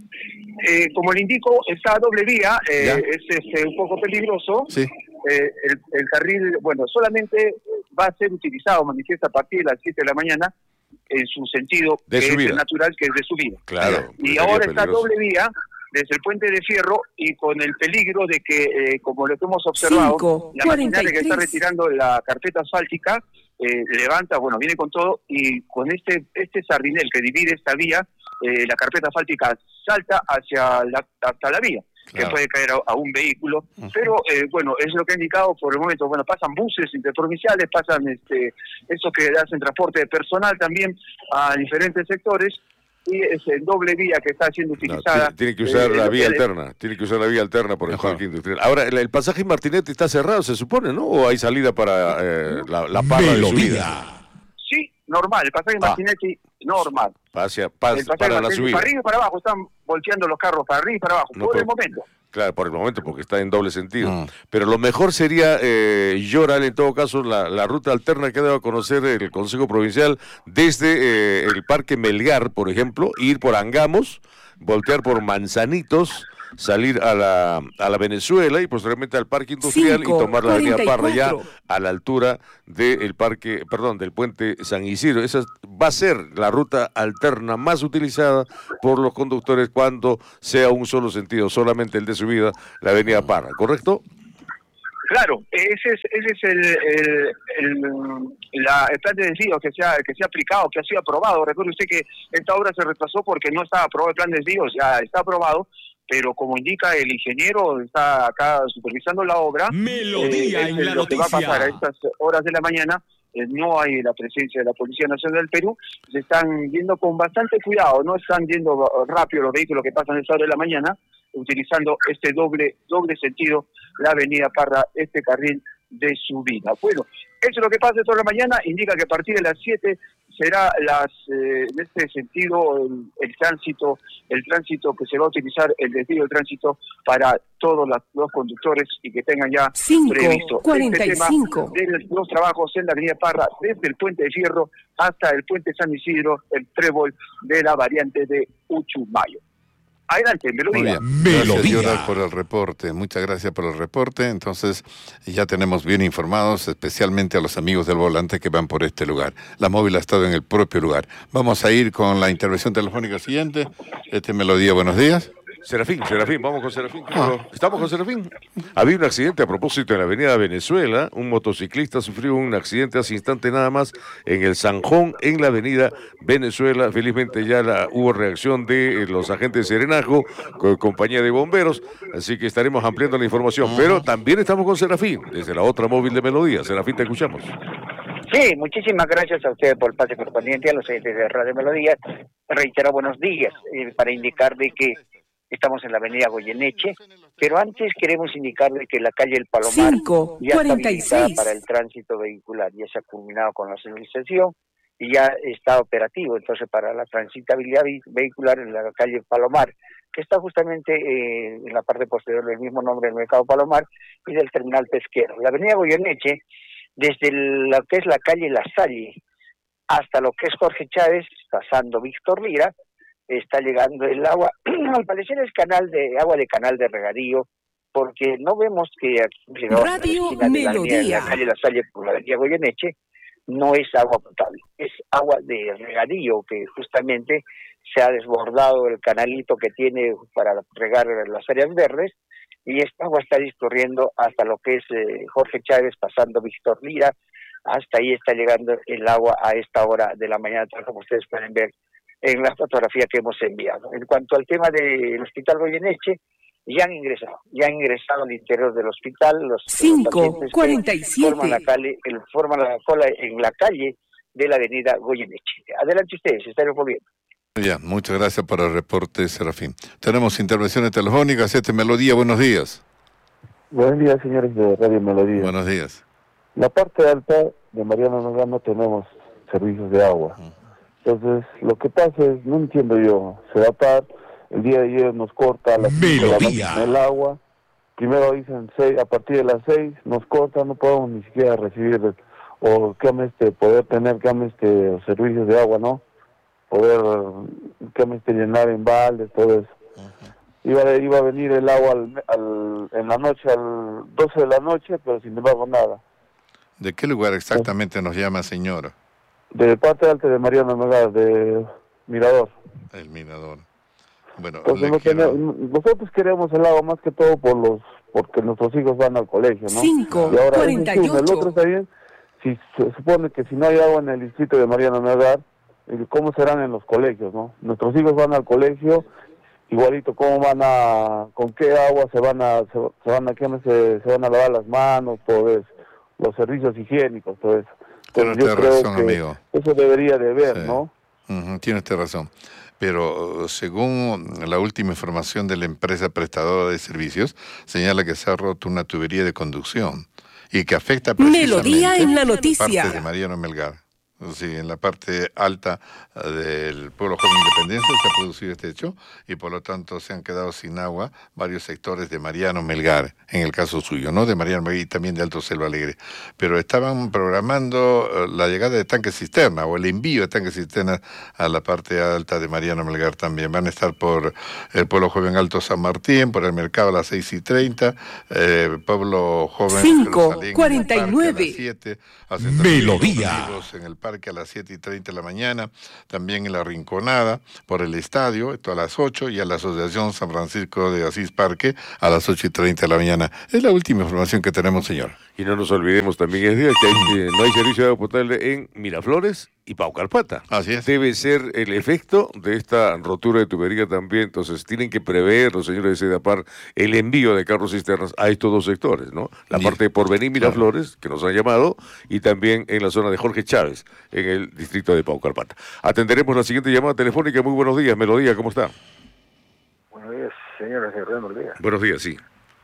[SPEAKER 10] Eh, como le indico, está a doble vía, eh,
[SPEAKER 1] Ya.
[SPEAKER 10] es este, un poco peligroso.
[SPEAKER 1] Sí.
[SPEAKER 10] Eh, el, el carril, bueno, solamente va a ser utilizado, manifiesta a partir de las siete de la mañana, en su sentido
[SPEAKER 2] De
[SPEAKER 10] que
[SPEAKER 2] subida.
[SPEAKER 10] es natural, que es de subida.
[SPEAKER 2] Claro.
[SPEAKER 10] Y
[SPEAKER 2] sería
[SPEAKER 10] ahora está a
[SPEAKER 2] peligroso.
[SPEAKER 10] doble vía, desde el puente de Fierro, y con el peligro de que, eh, como lo que hemos observado,
[SPEAKER 6] Cinco,
[SPEAKER 10] la
[SPEAKER 6] cuarenta y
[SPEAKER 10] maquinaria que está
[SPEAKER 6] tres.
[SPEAKER 10] retirando la carpeta asfáltica, eh, levanta, bueno, viene con todo, y con este este sardinel que divide esta vía, eh, la carpeta asfáltica salta hacia la, hasta la vía,
[SPEAKER 1] Claro.
[SPEAKER 10] que puede caer a, a un vehículo, pero eh, bueno, es lo que ha indicado por el momento. Bueno, pasan buses interprovinciales, pasan este esos que hacen transporte de personal también a diferentes sectores, y es en doble vía que está siendo
[SPEAKER 2] No,
[SPEAKER 10] utilizada.
[SPEAKER 2] tiene, tiene que usar
[SPEAKER 10] eh,
[SPEAKER 2] la
[SPEAKER 10] lo
[SPEAKER 2] vía
[SPEAKER 10] que-
[SPEAKER 2] alterna, tiene que usar la vía alterna por el
[SPEAKER 1] Mejor.
[SPEAKER 2] parque industrial. Ahora, ¿el, el pasaje Martinetti está cerrado, se supone, no? ¿O hay salida para eh, la, la parra de subida?
[SPEAKER 4] Melodía.
[SPEAKER 10] Sí, normal, el pasaje
[SPEAKER 2] Ah.
[SPEAKER 10] Martinetti normal.
[SPEAKER 2] Hacia, pas,
[SPEAKER 10] el
[SPEAKER 2] para la subida.
[SPEAKER 10] Para arriba y para abajo, están volteando los carros para arriba y para abajo,
[SPEAKER 2] No,
[SPEAKER 10] por
[SPEAKER 2] pero,
[SPEAKER 10] el momento.
[SPEAKER 2] Claro, por el momento, porque está en doble sentido.
[SPEAKER 1] Mm.
[SPEAKER 2] Pero lo mejor sería, eh, llorar en todo caso, la, la ruta alterna que debe conocer el Consejo Provincial desde eh, el Parque Melgar, por ejemplo, ir por Angamos, voltear por Manzanitos, salir a la, a la Venezuela y posteriormente al Parque Industrial
[SPEAKER 6] Cinco,
[SPEAKER 2] y tomar la Avenida Parra ya
[SPEAKER 6] cuarenta y cuatro.
[SPEAKER 2] a la altura del parque, perdón, del puente San Isidro. Esa va a ser la ruta alterna más utilizada por los conductores cuando sea un solo sentido, solamente el de subida, la Avenida Parra, ¿correcto?
[SPEAKER 10] Claro, ese es, ese es el, el, el, la, el plan de desvío que se, ha, que se ha aplicado, que ha sido aprobado. Recuerde usted que esta obra se retrasó porque no estaba aprobado el plan de desvío, ya está aprobado, pero como indica el ingeniero, está acá supervisando la obra.
[SPEAKER 4] Melodía
[SPEAKER 10] eh,
[SPEAKER 4] en la
[SPEAKER 10] lo que va a
[SPEAKER 4] noticia.
[SPEAKER 10] pasar a estas horas de la mañana, eh, no hay la presencia de la Policía Nacional del Perú, se están yendo con bastante cuidado, no están yendo rápido los vehículos que pasan a esta hora de la mañana, utilizando este doble doble sentido, la Avenida Parra, este carril de subida. Bueno, eso es lo que pasa toda la mañana, indica que a partir de las siete será las eh, en este sentido el, el tránsito, el tránsito que se va a utilizar, el desvío del tránsito para todos las, los conductores y que tengan ya
[SPEAKER 6] Cinco,
[SPEAKER 10] previsto
[SPEAKER 6] cuarenta y
[SPEAKER 10] este
[SPEAKER 6] cinco.
[SPEAKER 10] tema de los trabajos en la Avenida Parra, desde el Puente de Fierro hasta el Puente San Isidro, el trébol de la variante de Uchumayo. Adelante, Melodía.
[SPEAKER 1] Muy bien. Gracias,
[SPEAKER 4] Melodía.
[SPEAKER 1] Yoral, por el reporte. Muchas gracias por el reporte. Entonces, ya tenemos bien informados, especialmente a los amigos del volante que van por este lugar. La móvil ha estado en el propio lugar. Vamos a ir con la intervención telefónica siguiente. Este Melodía, buenos días.
[SPEAKER 2] Serafín, Serafín, vamos con Serafín. Ah. ¿Estamos con Serafín? Había un accidente a propósito en la avenida Venezuela. Un motociclista sufrió un accidente hace instante nada más en el Zanjón, en la avenida Venezuela. Felizmente ya la, hubo reacción de los agentes de Serenajo, con compañía de bomberos, así que estaremos ampliando la información. Pero también estamos con Serafín, desde la otra móvil de Melodía. Serafín, te escuchamos.
[SPEAKER 9] Sí, muchísimas gracias a ustedes por el pase correspondiente, a los oyentes de Radio Melodía. Reitero buenos días, eh, para indicarle que estamos en la avenida Goyeneche, pero antes queremos indicarle que la calle El Palomar
[SPEAKER 6] Cinco,
[SPEAKER 9] ya está
[SPEAKER 6] cuarenta y
[SPEAKER 9] habilitada
[SPEAKER 6] seis.
[SPEAKER 9] para el tránsito vehicular, ya se ha culminado con la señalización y ya está operativo, entonces para la transitabilidad vehicular en la calle El Palomar, que está justamente eh, en la parte posterior del mismo nombre del Mercado Palomar y del terminal pesquero. La avenida Goyeneche, desde lo que es la calle La Salle hasta lo que es Jorge Chávez, pasando Víctor Lira, está llegando el agua, al parecer es canal de agua de canal de regadío, porque no vemos que aquí
[SPEAKER 6] Radio
[SPEAKER 9] la, de la, avenida,
[SPEAKER 6] Melodía.
[SPEAKER 9] la calle La Salle por la avenida Goyeneche no es agua potable, es agua de regadío, que justamente se ha desbordado el canalito que tiene para regar las áreas verdes, y esta agua está discurriendo hasta lo que es eh, Jorge Chávez, pasando Víctor Lira, hasta ahí está llegando el agua a esta hora de la mañana, como ustedes pueden ver en la fotografía que hemos enviado. En cuanto al tema del Hospital Goyeneche, ya han ingresado, ya han ingresado al interior del hospital los,
[SPEAKER 6] Cinco,
[SPEAKER 9] los
[SPEAKER 6] cuarenta y
[SPEAKER 9] pacientes que
[SPEAKER 6] siete.
[SPEAKER 9] forman la, calle, el, forman la cola en la calle de la avenida Goyeneche. Adelante ustedes, están volviendo.
[SPEAKER 1] Ya, muchas gracias por el reporte, Serafín. Tenemos intervenciones telefónicas. Este Melodía, buenos días.
[SPEAKER 5] Buenos días, señores de Radio Melodía.
[SPEAKER 1] Buenos días.
[SPEAKER 5] La parte alta de Mariano Nogán no tenemos servicios de agua. Entonces, lo que pasa es, no entiendo yo, se va a parar, el día de ayer nos corta a las cinco de la mañana el agua, primero dicen seis, a partir de las seis nos corta, no podemos ni siquiera recibir, o que este, poder tener que este, servicios de agua, ¿no? Poder que este, llenar en baldes, todo eso. Uh-huh. Iba, a, iba a venir el agua al, al, en la noche, al doce de la noche, pero sin embargo nada.
[SPEAKER 1] ¿De qué lugar exactamente nos llama, señora?
[SPEAKER 5] De parte alta de Mariano Nogán, de Mirador.
[SPEAKER 1] El Mirador. Bueno,
[SPEAKER 5] Entonces, no
[SPEAKER 1] quiero...
[SPEAKER 5] tenemos, nosotros queremos el agua más que todo por los porque nuestros hijos van al colegio, ¿no?
[SPEAKER 6] Cinco,
[SPEAKER 5] y ahora
[SPEAKER 6] cuarenta y ocho.
[SPEAKER 5] el otro está bien. Si se supone que si no hay agua en el distrito de Mariano Nogán, ¿cómo serán en los colegios, no? Nuestros hijos van al colegio, igualito cómo van a, con qué agua se van a, se, se van a, ¿qué se, se van a lavar las manos, todo eso, los servicios higiénicos, todo eso.
[SPEAKER 1] Tiene usted razón, amigo.
[SPEAKER 5] Eso debería de ver, sí. ¿no?
[SPEAKER 1] Uh-huh, tiene usted razón. Pero según la última información de la empresa prestadora de servicios, señala que se ha roto una tubería de conducción y que afecta precisamente
[SPEAKER 6] Melodía en la noticia.
[SPEAKER 1] parte de Mariano Melgar. Sí, en la parte alta del pueblo joven Independencia se ha producido este hecho y por lo tanto se han quedado sin agua varios sectores de Mariano Melgar, en el caso suyo, ¿no? De Mariano Melgar y también de Alto Selva Alegre. Pero estaban programando la llegada de tanques cisterna o el envío de tanques cisterna a la parte alta de Mariano Melgar también. Van a estar por el pueblo joven Alto San Martín, por el mercado a las seis y treinta, eh, pueblo joven
[SPEAKER 6] cinco cuarenta y nueve
[SPEAKER 1] a las siete,
[SPEAKER 4] Melodía.
[SPEAKER 1] En el parque a las siete y treinta de la mañana, también en la Rinconada, por el estadio, esto a las ocho, y a la Asociación San Francisco de Asís Parque a las ocho y treinta de la mañana. Es la última información que tenemos, señor.
[SPEAKER 2] Y no nos olvidemos también es día que hay, eh, no hay servicio de agua potable en Miraflores y Paucarpata.
[SPEAKER 1] Así es.
[SPEAKER 2] Debe ser el efecto de esta rotura de tubería también. Entonces tienen que prever los señores de Sedapar el envío de carros cisternas a estos dos sectores, ¿no? La
[SPEAKER 1] Bien.
[SPEAKER 2] parte de Porvenir Miraflores, que nos han llamado, y también en la zona de Jorge Chávez, en el distrito de Paucarpata. Atenderemos la siguiente llamada telefónica. Muy buenos días, Melodía, ¿cómo está?
[SPEAKER 12] Buenos días, señora, buenos días.
[SPEAKER 2] Buenos días, sí.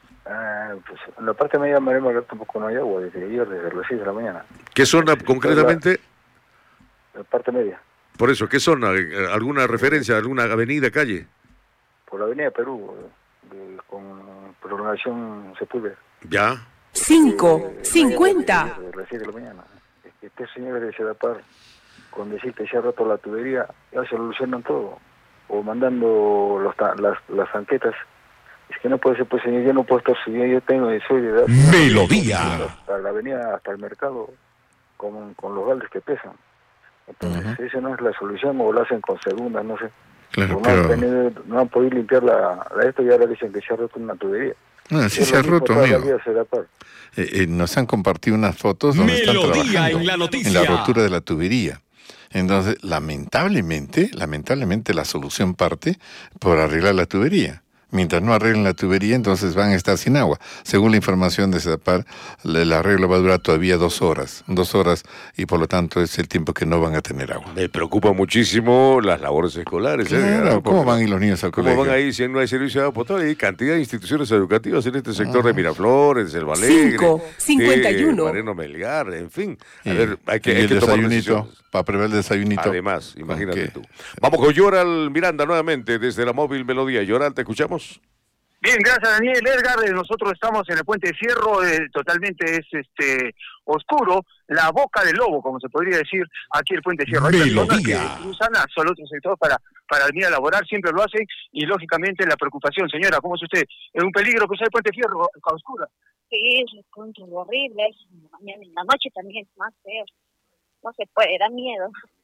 [SPEAKER 12] Ah, pues en la parte media de María Margarita tampoco no hay agua desde ayer, desde las seis de la mañana.
[SPEAKER 2] ¿Qué zona concretamente?
[SPEAKER 12] La, la parte media.
[SPEAKER 2] Por eso, ¿qué zona? ¿Alguna referencia, alguna avenida, calle?
[SPEAKER 12] Por la avenida Perú, de, con prolongación Sepúlveda.
[SPEAKER 2] Ya.
[SPEAKER 6] cinco cincuenta.
[SPEAKER 12] Desde las seis de la mañana. Es que estos señores de Sedapar, con decir que se ha roto la tubería, ya se solucionan todo. O mandando los, las, las tanquetas. Es que no puede ser, pues señor, yo no puedo estar subiendo, yo tengo, soy de edad.
[SPEAKER 4] Melodía.
[SPEAKER 12] Hasta la avenida, hasta el mercado, con, con los baldes que pesan. Entonces, uh-huh. esa no es la solución, o lo hacen con segundas, no sé.
[SPEAKER 1] Claro,
[SPEAKER 12] no,
[SPEAKER 1] pero...
[SPEAKER 12] han tenido, no han podido limpiar la, la esto y ahora dicen que se ha roto una tubería.
[SPEAKER 1] No, sí se ha roto, amigo. Eh, eh, nos han compartido unas fotos donde
[SPEAKER 4] Melodía
[SPEAKER 1] están trabajando
[SPEAKER 4] en la noticia.
[SPEAKER 1] en la rotura de la tubería. Entonces, lamentablemente, lamentablemente la solución parte por arreglar la tubería. Mientras no arreglen la tubería, entonces van a estar sin agua. Según la información de Sedapar, el arreglo va a durar todavía dos horas, dos horas, y por lo tanto es el tiempo que no van a tener agua.
[SPEAKER 2] Me preocupa muchísimo las labores escolares.
[SPEAKER 1] Claro,
[SPEAKER 2] ¿eh?
[SPEAKER 1] ¿cómo van a ir los niños al
[SPEAKER 2] ¿Cómo
[SPEAKER 1] colegio?
[SPEAKER 2] van ahí si no hay servicio de agua potable? Hay cantidad de instituciones educativas en este sector ah. de Miraflores, de Selva Alegre,
[SPEAKER 6] cinco cincuenta y uno.
[SPEAKER 2] de Mariano Melgar, en fin. A
[SPEAKER 1] y,
[SPEAKER 2] ver, hay que,
[SPEAKER 1] y
[SPEAKER 2] hay
[SPEAKER 1] el
[SPEAKER 2] que tomar
[SPEAKER 1] desayunito,
[SPEAKER 2] decisiones.
[SPEAKER 1] para prever el desayunito.
[SPEAKER 2] Además, imagínate
[SPEAKER 1] okay.
[SPEAKER 2] tú. Vamos con Yoral Miranda nuevamente desde la móvil Melodía. Yoral, ¿te escuchamos?
[SPEAKER 10] Bien, gracias Daniel. Edgar, nosotros estamos en el Puente de Fierro, eh, totalmente es este oscuro, la boca del lobo, como se podría decir, aquí el Puente de Fierro. Hay personas que cruzan hacia el otro sector para, para venir a laborar, siempre lo hacen, y lógicamente la preocupación, señora, ¿cómo es usted? ¿Es un peligro cruzar el Puente de Fierro a oscura?
[SPEAKER 13] Sí, es un horrible, en la mañana, en la noche también es más feo, no se puede, da miedo.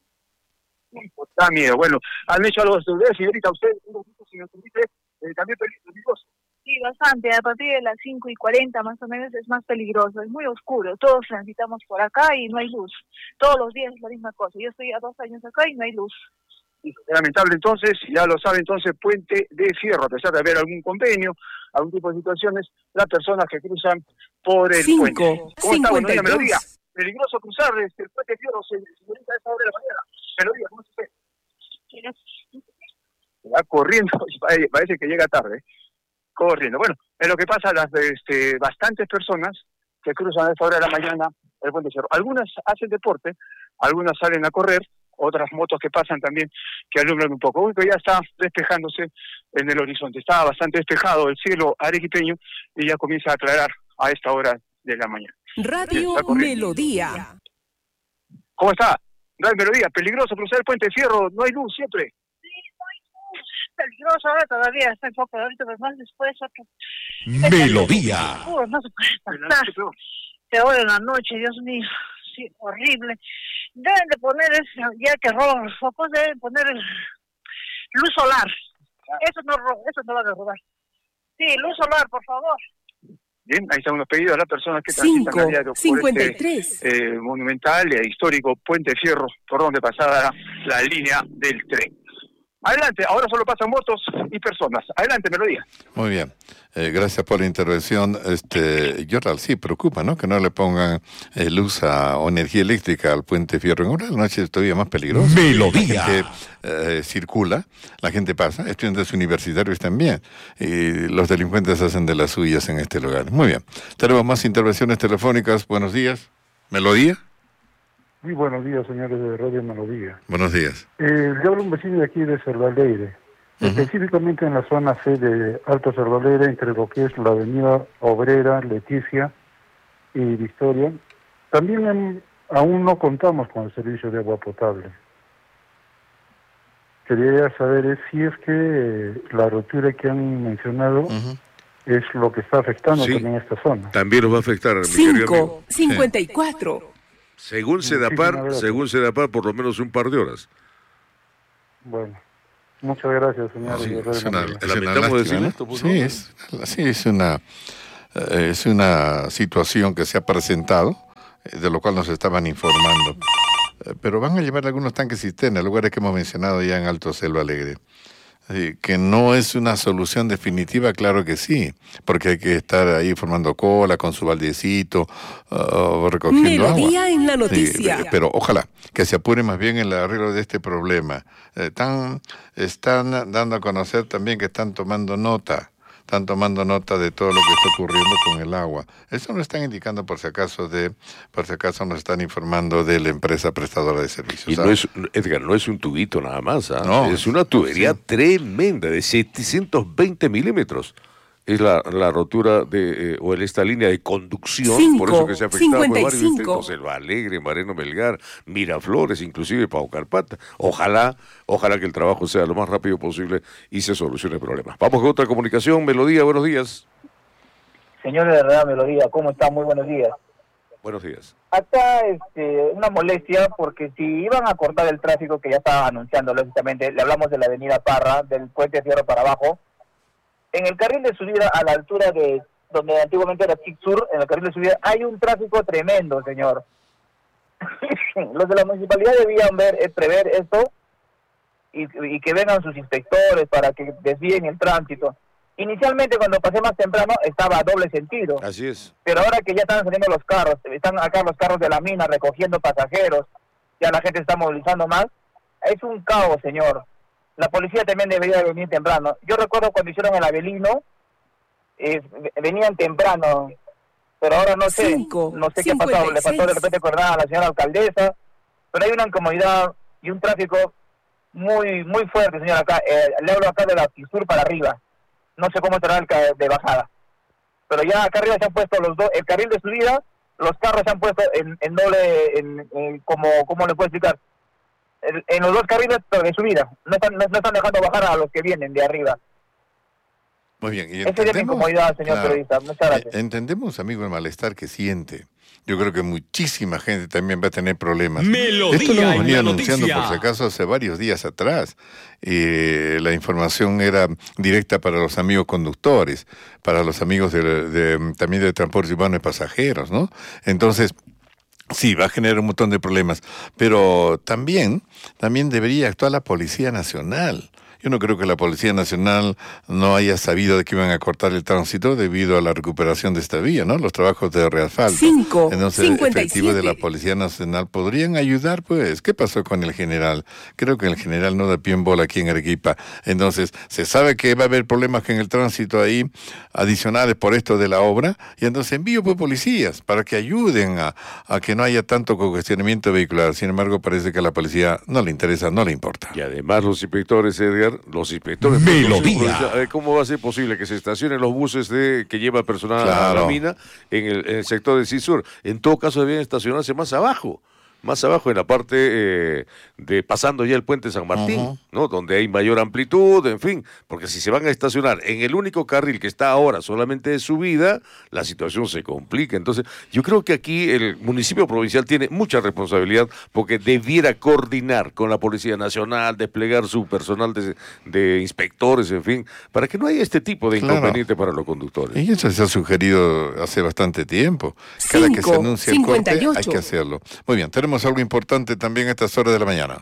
[SPEAKER 10] Da miedo, bueno, han hecho algo de seguridad, señorita, usted, si me permite, Eh, también peligroso.
[SPEAKER 14] Sí, bastante. A partir de las cinco y cuarenta más o menos es más peligroso. Es muy oscuro. Todos transitamos por acá y no hay luz. Todos los días es la misma cosa. Yo estoy a dos años acá y no hay luz.
[SPEAKER 10] Lamentable, entonces, ya lo sabe, entonces, Puente de Fierro, a pesar de haber algún convenio, algún tipo de situaciones, las personas que cruzan por el
[SPEAKER 6] cinco,
[SPEAKER 10] puente. ¿Cómo está? Bueno, me lo diga.
[SPEAKER 15] peligroso cruzar este, el Puente de Fierro, señorita, a esa hora de la mañana. Pero diga, ¿cómo es usted? Va corriendo, parece que llega tarde, corriendo. Bueno, es lo que pasa a las este, bastantes personas que cruzan a esta hora de la mañana el Puente de Fierro. Algunas hacen deporte, algunas salen a correr, otras motos que pasan también que alumbran un poco. Uy, pero ya está despejándose en el horizonte. Estaba bastante despejado el cielo arequipeño y ya comienza a aclarar a esta hora de la mañana.
[SPEAKER 6] Radio Melodía.
[SPEAKER 15] ¿Cómo está? Radio Melodía, peligroso cruzar el Puente de Fierro, no hay luz siempre.
[SPEAKER 14] Peligroso ahora todavía, está en foco, ahorita pero más después otro.
[SPEAKER 4] Melodía.
[SPEAKER 14] Uh, no se puede pasar. Peor en la noche, Dios mío, sí, horrible. Deben de poner, ese, ya que roban los focos, deben poner el luz solar. Eso no eso no van a robar. Sí, luz solar, por favor.
[SPEAKER 15] Bien, ahí están los pedidos a las personas que transitan a diario por este eh, monumental e histórico Puente de Fierro, por donde pasaba la línea del tren. Adelante, ahora solo pasan motos y personas. Adelante, Melodía.
[SPEAKER 1] Muy bien, eh, gracias por la intervención. Este, Yoral, sí, preocupa, ¿no? Que no le pongan eh, luz a, o energía eléctrica al Puente Fierro. En hora de la noche es todavía más peligroso.
[SPEAKER 4] Melodía.
[SPEAKER 1] La gente eh, circula, la gente pasa, estudiantes universitarios también. Y los delincuentes hacen de las suyas en este lugar. Muy bien, tenemos más intervenciones telefónicas. Buenos días. Melodía.
[SPEAKER 16] Muy buenos días, señores de Radio Melodía.
[SPEAKER 1] Buenos días.
[SPEAKER 16] Eh, yo hablo un vecino de aquí de Cervaleire, uh-huh. específicamente en la zona C de Alto Cervaleire, entre lo que es la avenida Obrera, Leticia y Victoria. También en, aún no contamos con el servicio de agua potable. Quería saber es si es que eh, la rotura que han mencionado uh-huh. es lo que está afectando sí. también esta zona.
[SPEAKER 2] También nos va a afectar, mi
[SPEAKER 6] cinco cincuenta y cuatro.
[SPEAKER 2] Según Sedapar, según Sedapar, por lo menos un par de horas.
[SPEAKER 16] Bueno, muchas gracias, señor.
[SPEAKER 1] Sí,
[SPEAKER 16] es
[SPEAKER 1] una, es
[SPEAKER 2] Lamentamos
[SPEAKER 1] una
[SPEAKER 2] decir esto, por
[SPEAKER 1] sí, es, sí, es una es una situación que se ha presentado, de lo cual nos estaban informando. Pero van a llevar algunos tanques cisterna, lugares que hemos mencionado ya en Alto Selva Alegre. Así que no es una solución definitiva, claro que sí, porque hay que estar ahí formando cola con su baldecito, uh, recogiendo
[SPEAKER 6] Melodía
[SPEAKER 1] agua.
[SPEAKER 6] En la noticia.
[SPEAKER 1] Sí, pero ojalá que se apure más bien en el arreglo de este problema. Eh, tan, están dando a conocer también que están tomando nota. Están tomando nota de todo lo que está ocurriendo con el agua. Eso nos están indicando por si acaso de, por si acaso nos están informando de la empresa prestadora de servicios.
[SPEAKER 2] Y ¿sabes? no es, Edgar, no es un tubito nada más, ¿ah?
[SPEAKER 1] No,
[SPEAKER 2] es una tubería
[SPEAKER 1] sí.
[SPEAKER 2] tremenda de setecientos veinte milímetros. Es la, la rotura de, eh, o en esta línea de conducción,
[SPEAKER 6] Cinco,
[SPEAKER 2] por eso que se ha afectado por varios
[SPEAKER 6] cincuenta y cinco.
[SPEAKER 2] distritos, Selva Alegre, Moreno Melgar, Miraflores, inclusive Pau Carpata. Ojalá, ojalá que el trabajo sea lo más rápido posible y se solucione el problema. Vamos con otra comunicación. Melodía, buenos días.
[SPEAKER 17] Señores de Radio Melodía, ¿cómo están? Muy buenos días.
[SPEAKER 2] Buenos días.
[SPEAKER 17] Acá este, una molestia porque si iban a cortar el tráfico que ya estaba anunciando, lógicamente, le hablamos de la avenida Parra, del Puente Fierro para abajo, en el carril de subida a la altura de donde antiguamente era Chic Sur, en el carril de subida hay un tráfico tremendo, señor. Los de la municipalidad debían ver, eh, prever esto y, y que vengan sus inspectores para que desvíen el tránsito. Inicialmente cuando pasé más temprano estaba a doble sentido.
[SPEAKER 2] Así es.
[SPEAKER 17] Pero ahora que ya están saliendo los carros, están acá los carros de la mina recogiendo pasajeros, ya la gente está movilizando más, es un caos, señor. La policía también debería venir temprano. Yo recuerdo cuando hicieron el Avelino, eh, venían temprano, pero ahora no sé, Cinco, no sé qué ha pasado. Le faltó de repente coordinar a la señora alcaldesa, pero hay una incomodidad y un tráfico muy muy fuerte, señor. Acá eh, le hablo acá de la Sur para arriba. No sé cómo estará el de bajada, pero ya acá arriba se han puesto los dos, el carril de subida, los carros se han puesto en, en doble, en, en como, ¿cómo le puedo explicar? En los dos carriles de subida, no están, no, no están dejando bajar a los que vienen de arriba.
[SPEAKER 1] Muy bien. Y
[SPEAKER 17] esa es mi incomodidad, señor claro, periodista. Muchas gracias.
[SPEAKER 1] Entendemos, amigo, el malestar que siente. Yo creo que muchísima gente también va a tener problemas.
[SPEAKER 4] Melodía.
[SPEAKER 1] Esto lo hemos venido anunciando
[SPEAKER 4] noticia.
[SPEAKER 1] por si acaso hace varios días atrás. Eh, la información era directa para los amigos conductores, para los amigos de, de, también de transporte urbano y pasajeros, ¿no? Entonces, sí, va a generar un montón de problemas, pero también, también debería actuar la Policía Nacional. Yo no creo que la Policía Nacional no haya sabido de que iban a cortar el tránsito debido a la recuperación de esta vía, ¿no? Los trabajos de reasfalto.
[SPEAKER 6] Cinco,
[SPEAKER 1] Entonces,
[SPEAKER 6] cincuenta y
[SPEAKER 1] efectivos
[SPEAKER 6] siete.
[SPEAKER 1] de la Policía Nacional podrían ayudar, pues. ¿Qué pasó con el general? Creo que el general no da pie en bola aquí en Arequipa. Entonces, se sabe que va a haber problemas en el tránsito ahí, adicionales por esto de la obra, y entonces envío pues policías para que ayuden a, a que no haya tanto congestionamiento vehicular. Sin embargo, parece que a la policía no le interesa, no le importa.
[SPEAKER 2] Y además los inspectores, Edgar, los inspectores...
[SPEAKER 4] Melodía.
[SPEAKER 2] ¿Cómo va a ser posible que se estacionen los buses de que lleva personal
[SPEAKER 1] Claro.
[SPEAKER 2] a la mina en el, en el sector de Cisur? En todo caso debían estacionarse más abajo, más abajo en la parte eh, de pasando ya el puente San Martín, uh-huh. ¿no? Donde hay mayor amplitud, en fin, porque si se van a estacionar en el único carril que está ahora solamente de subida, la situación se complica. Entonces, yo creo que aquí el municipio provincial tiene mucha responsabilidad porque debiera coordinar con la Policía Nacional, desplegar su personal de, de inspectores, en fin, para que no haya este tipo de
[SPEAKER 1] Claro.
[SPEAKER 2] inconveniente para los conductores.
[SPEAKER 1] Y eso se ha sugerido hace bastante tiempo. Cada que se
[SPEAKER 6] Cinco,
[SPEAKER 1] anuncia el
[SPEAKER 6] cincuenta y
[SPEAKER 1] corte,
[SPEAKER 6] ocho.
[SPEAKER 1] hay que hacerlo. Muy bien, tenemos algo importante también a estas horas de la mañana.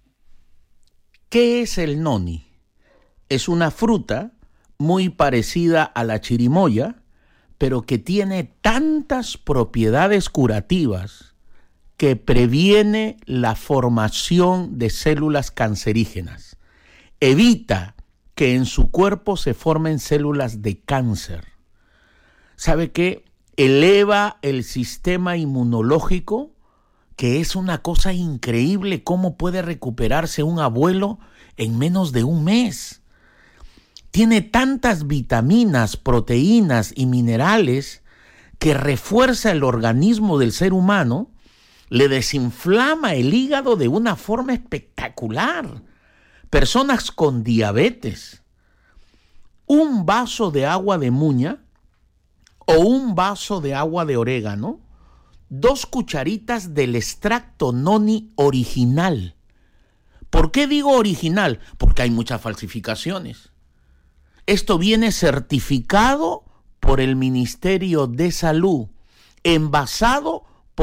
[SPEAKER 18] ¿Qué es el noni? Es una fruta muy parecida a la chirimoya, pero que tiene tantas propiedades curativas que previene la formación de células cancerígenas. Evita que en su cuerpo se formen células de cáncer. ¿Sabe qué? Eleva el sistema inmunológico que es una cosa increíble cómo puede recuperarse un abuelo en menos de un mes. Tiene tantas vitaminas, proteínas y minerales que refuerza el organismo del ser humano, le desinflama el hígado de una forma espectacular. Personas con diabetes, un vaso de agua de muña o un vaso de agua de orégano, dos cucharitas del extracto noni original. ¿Por qué digo original? Porque hay muchas falsificaciones. Esto viene certificado por el Ministerio de Salud, envasado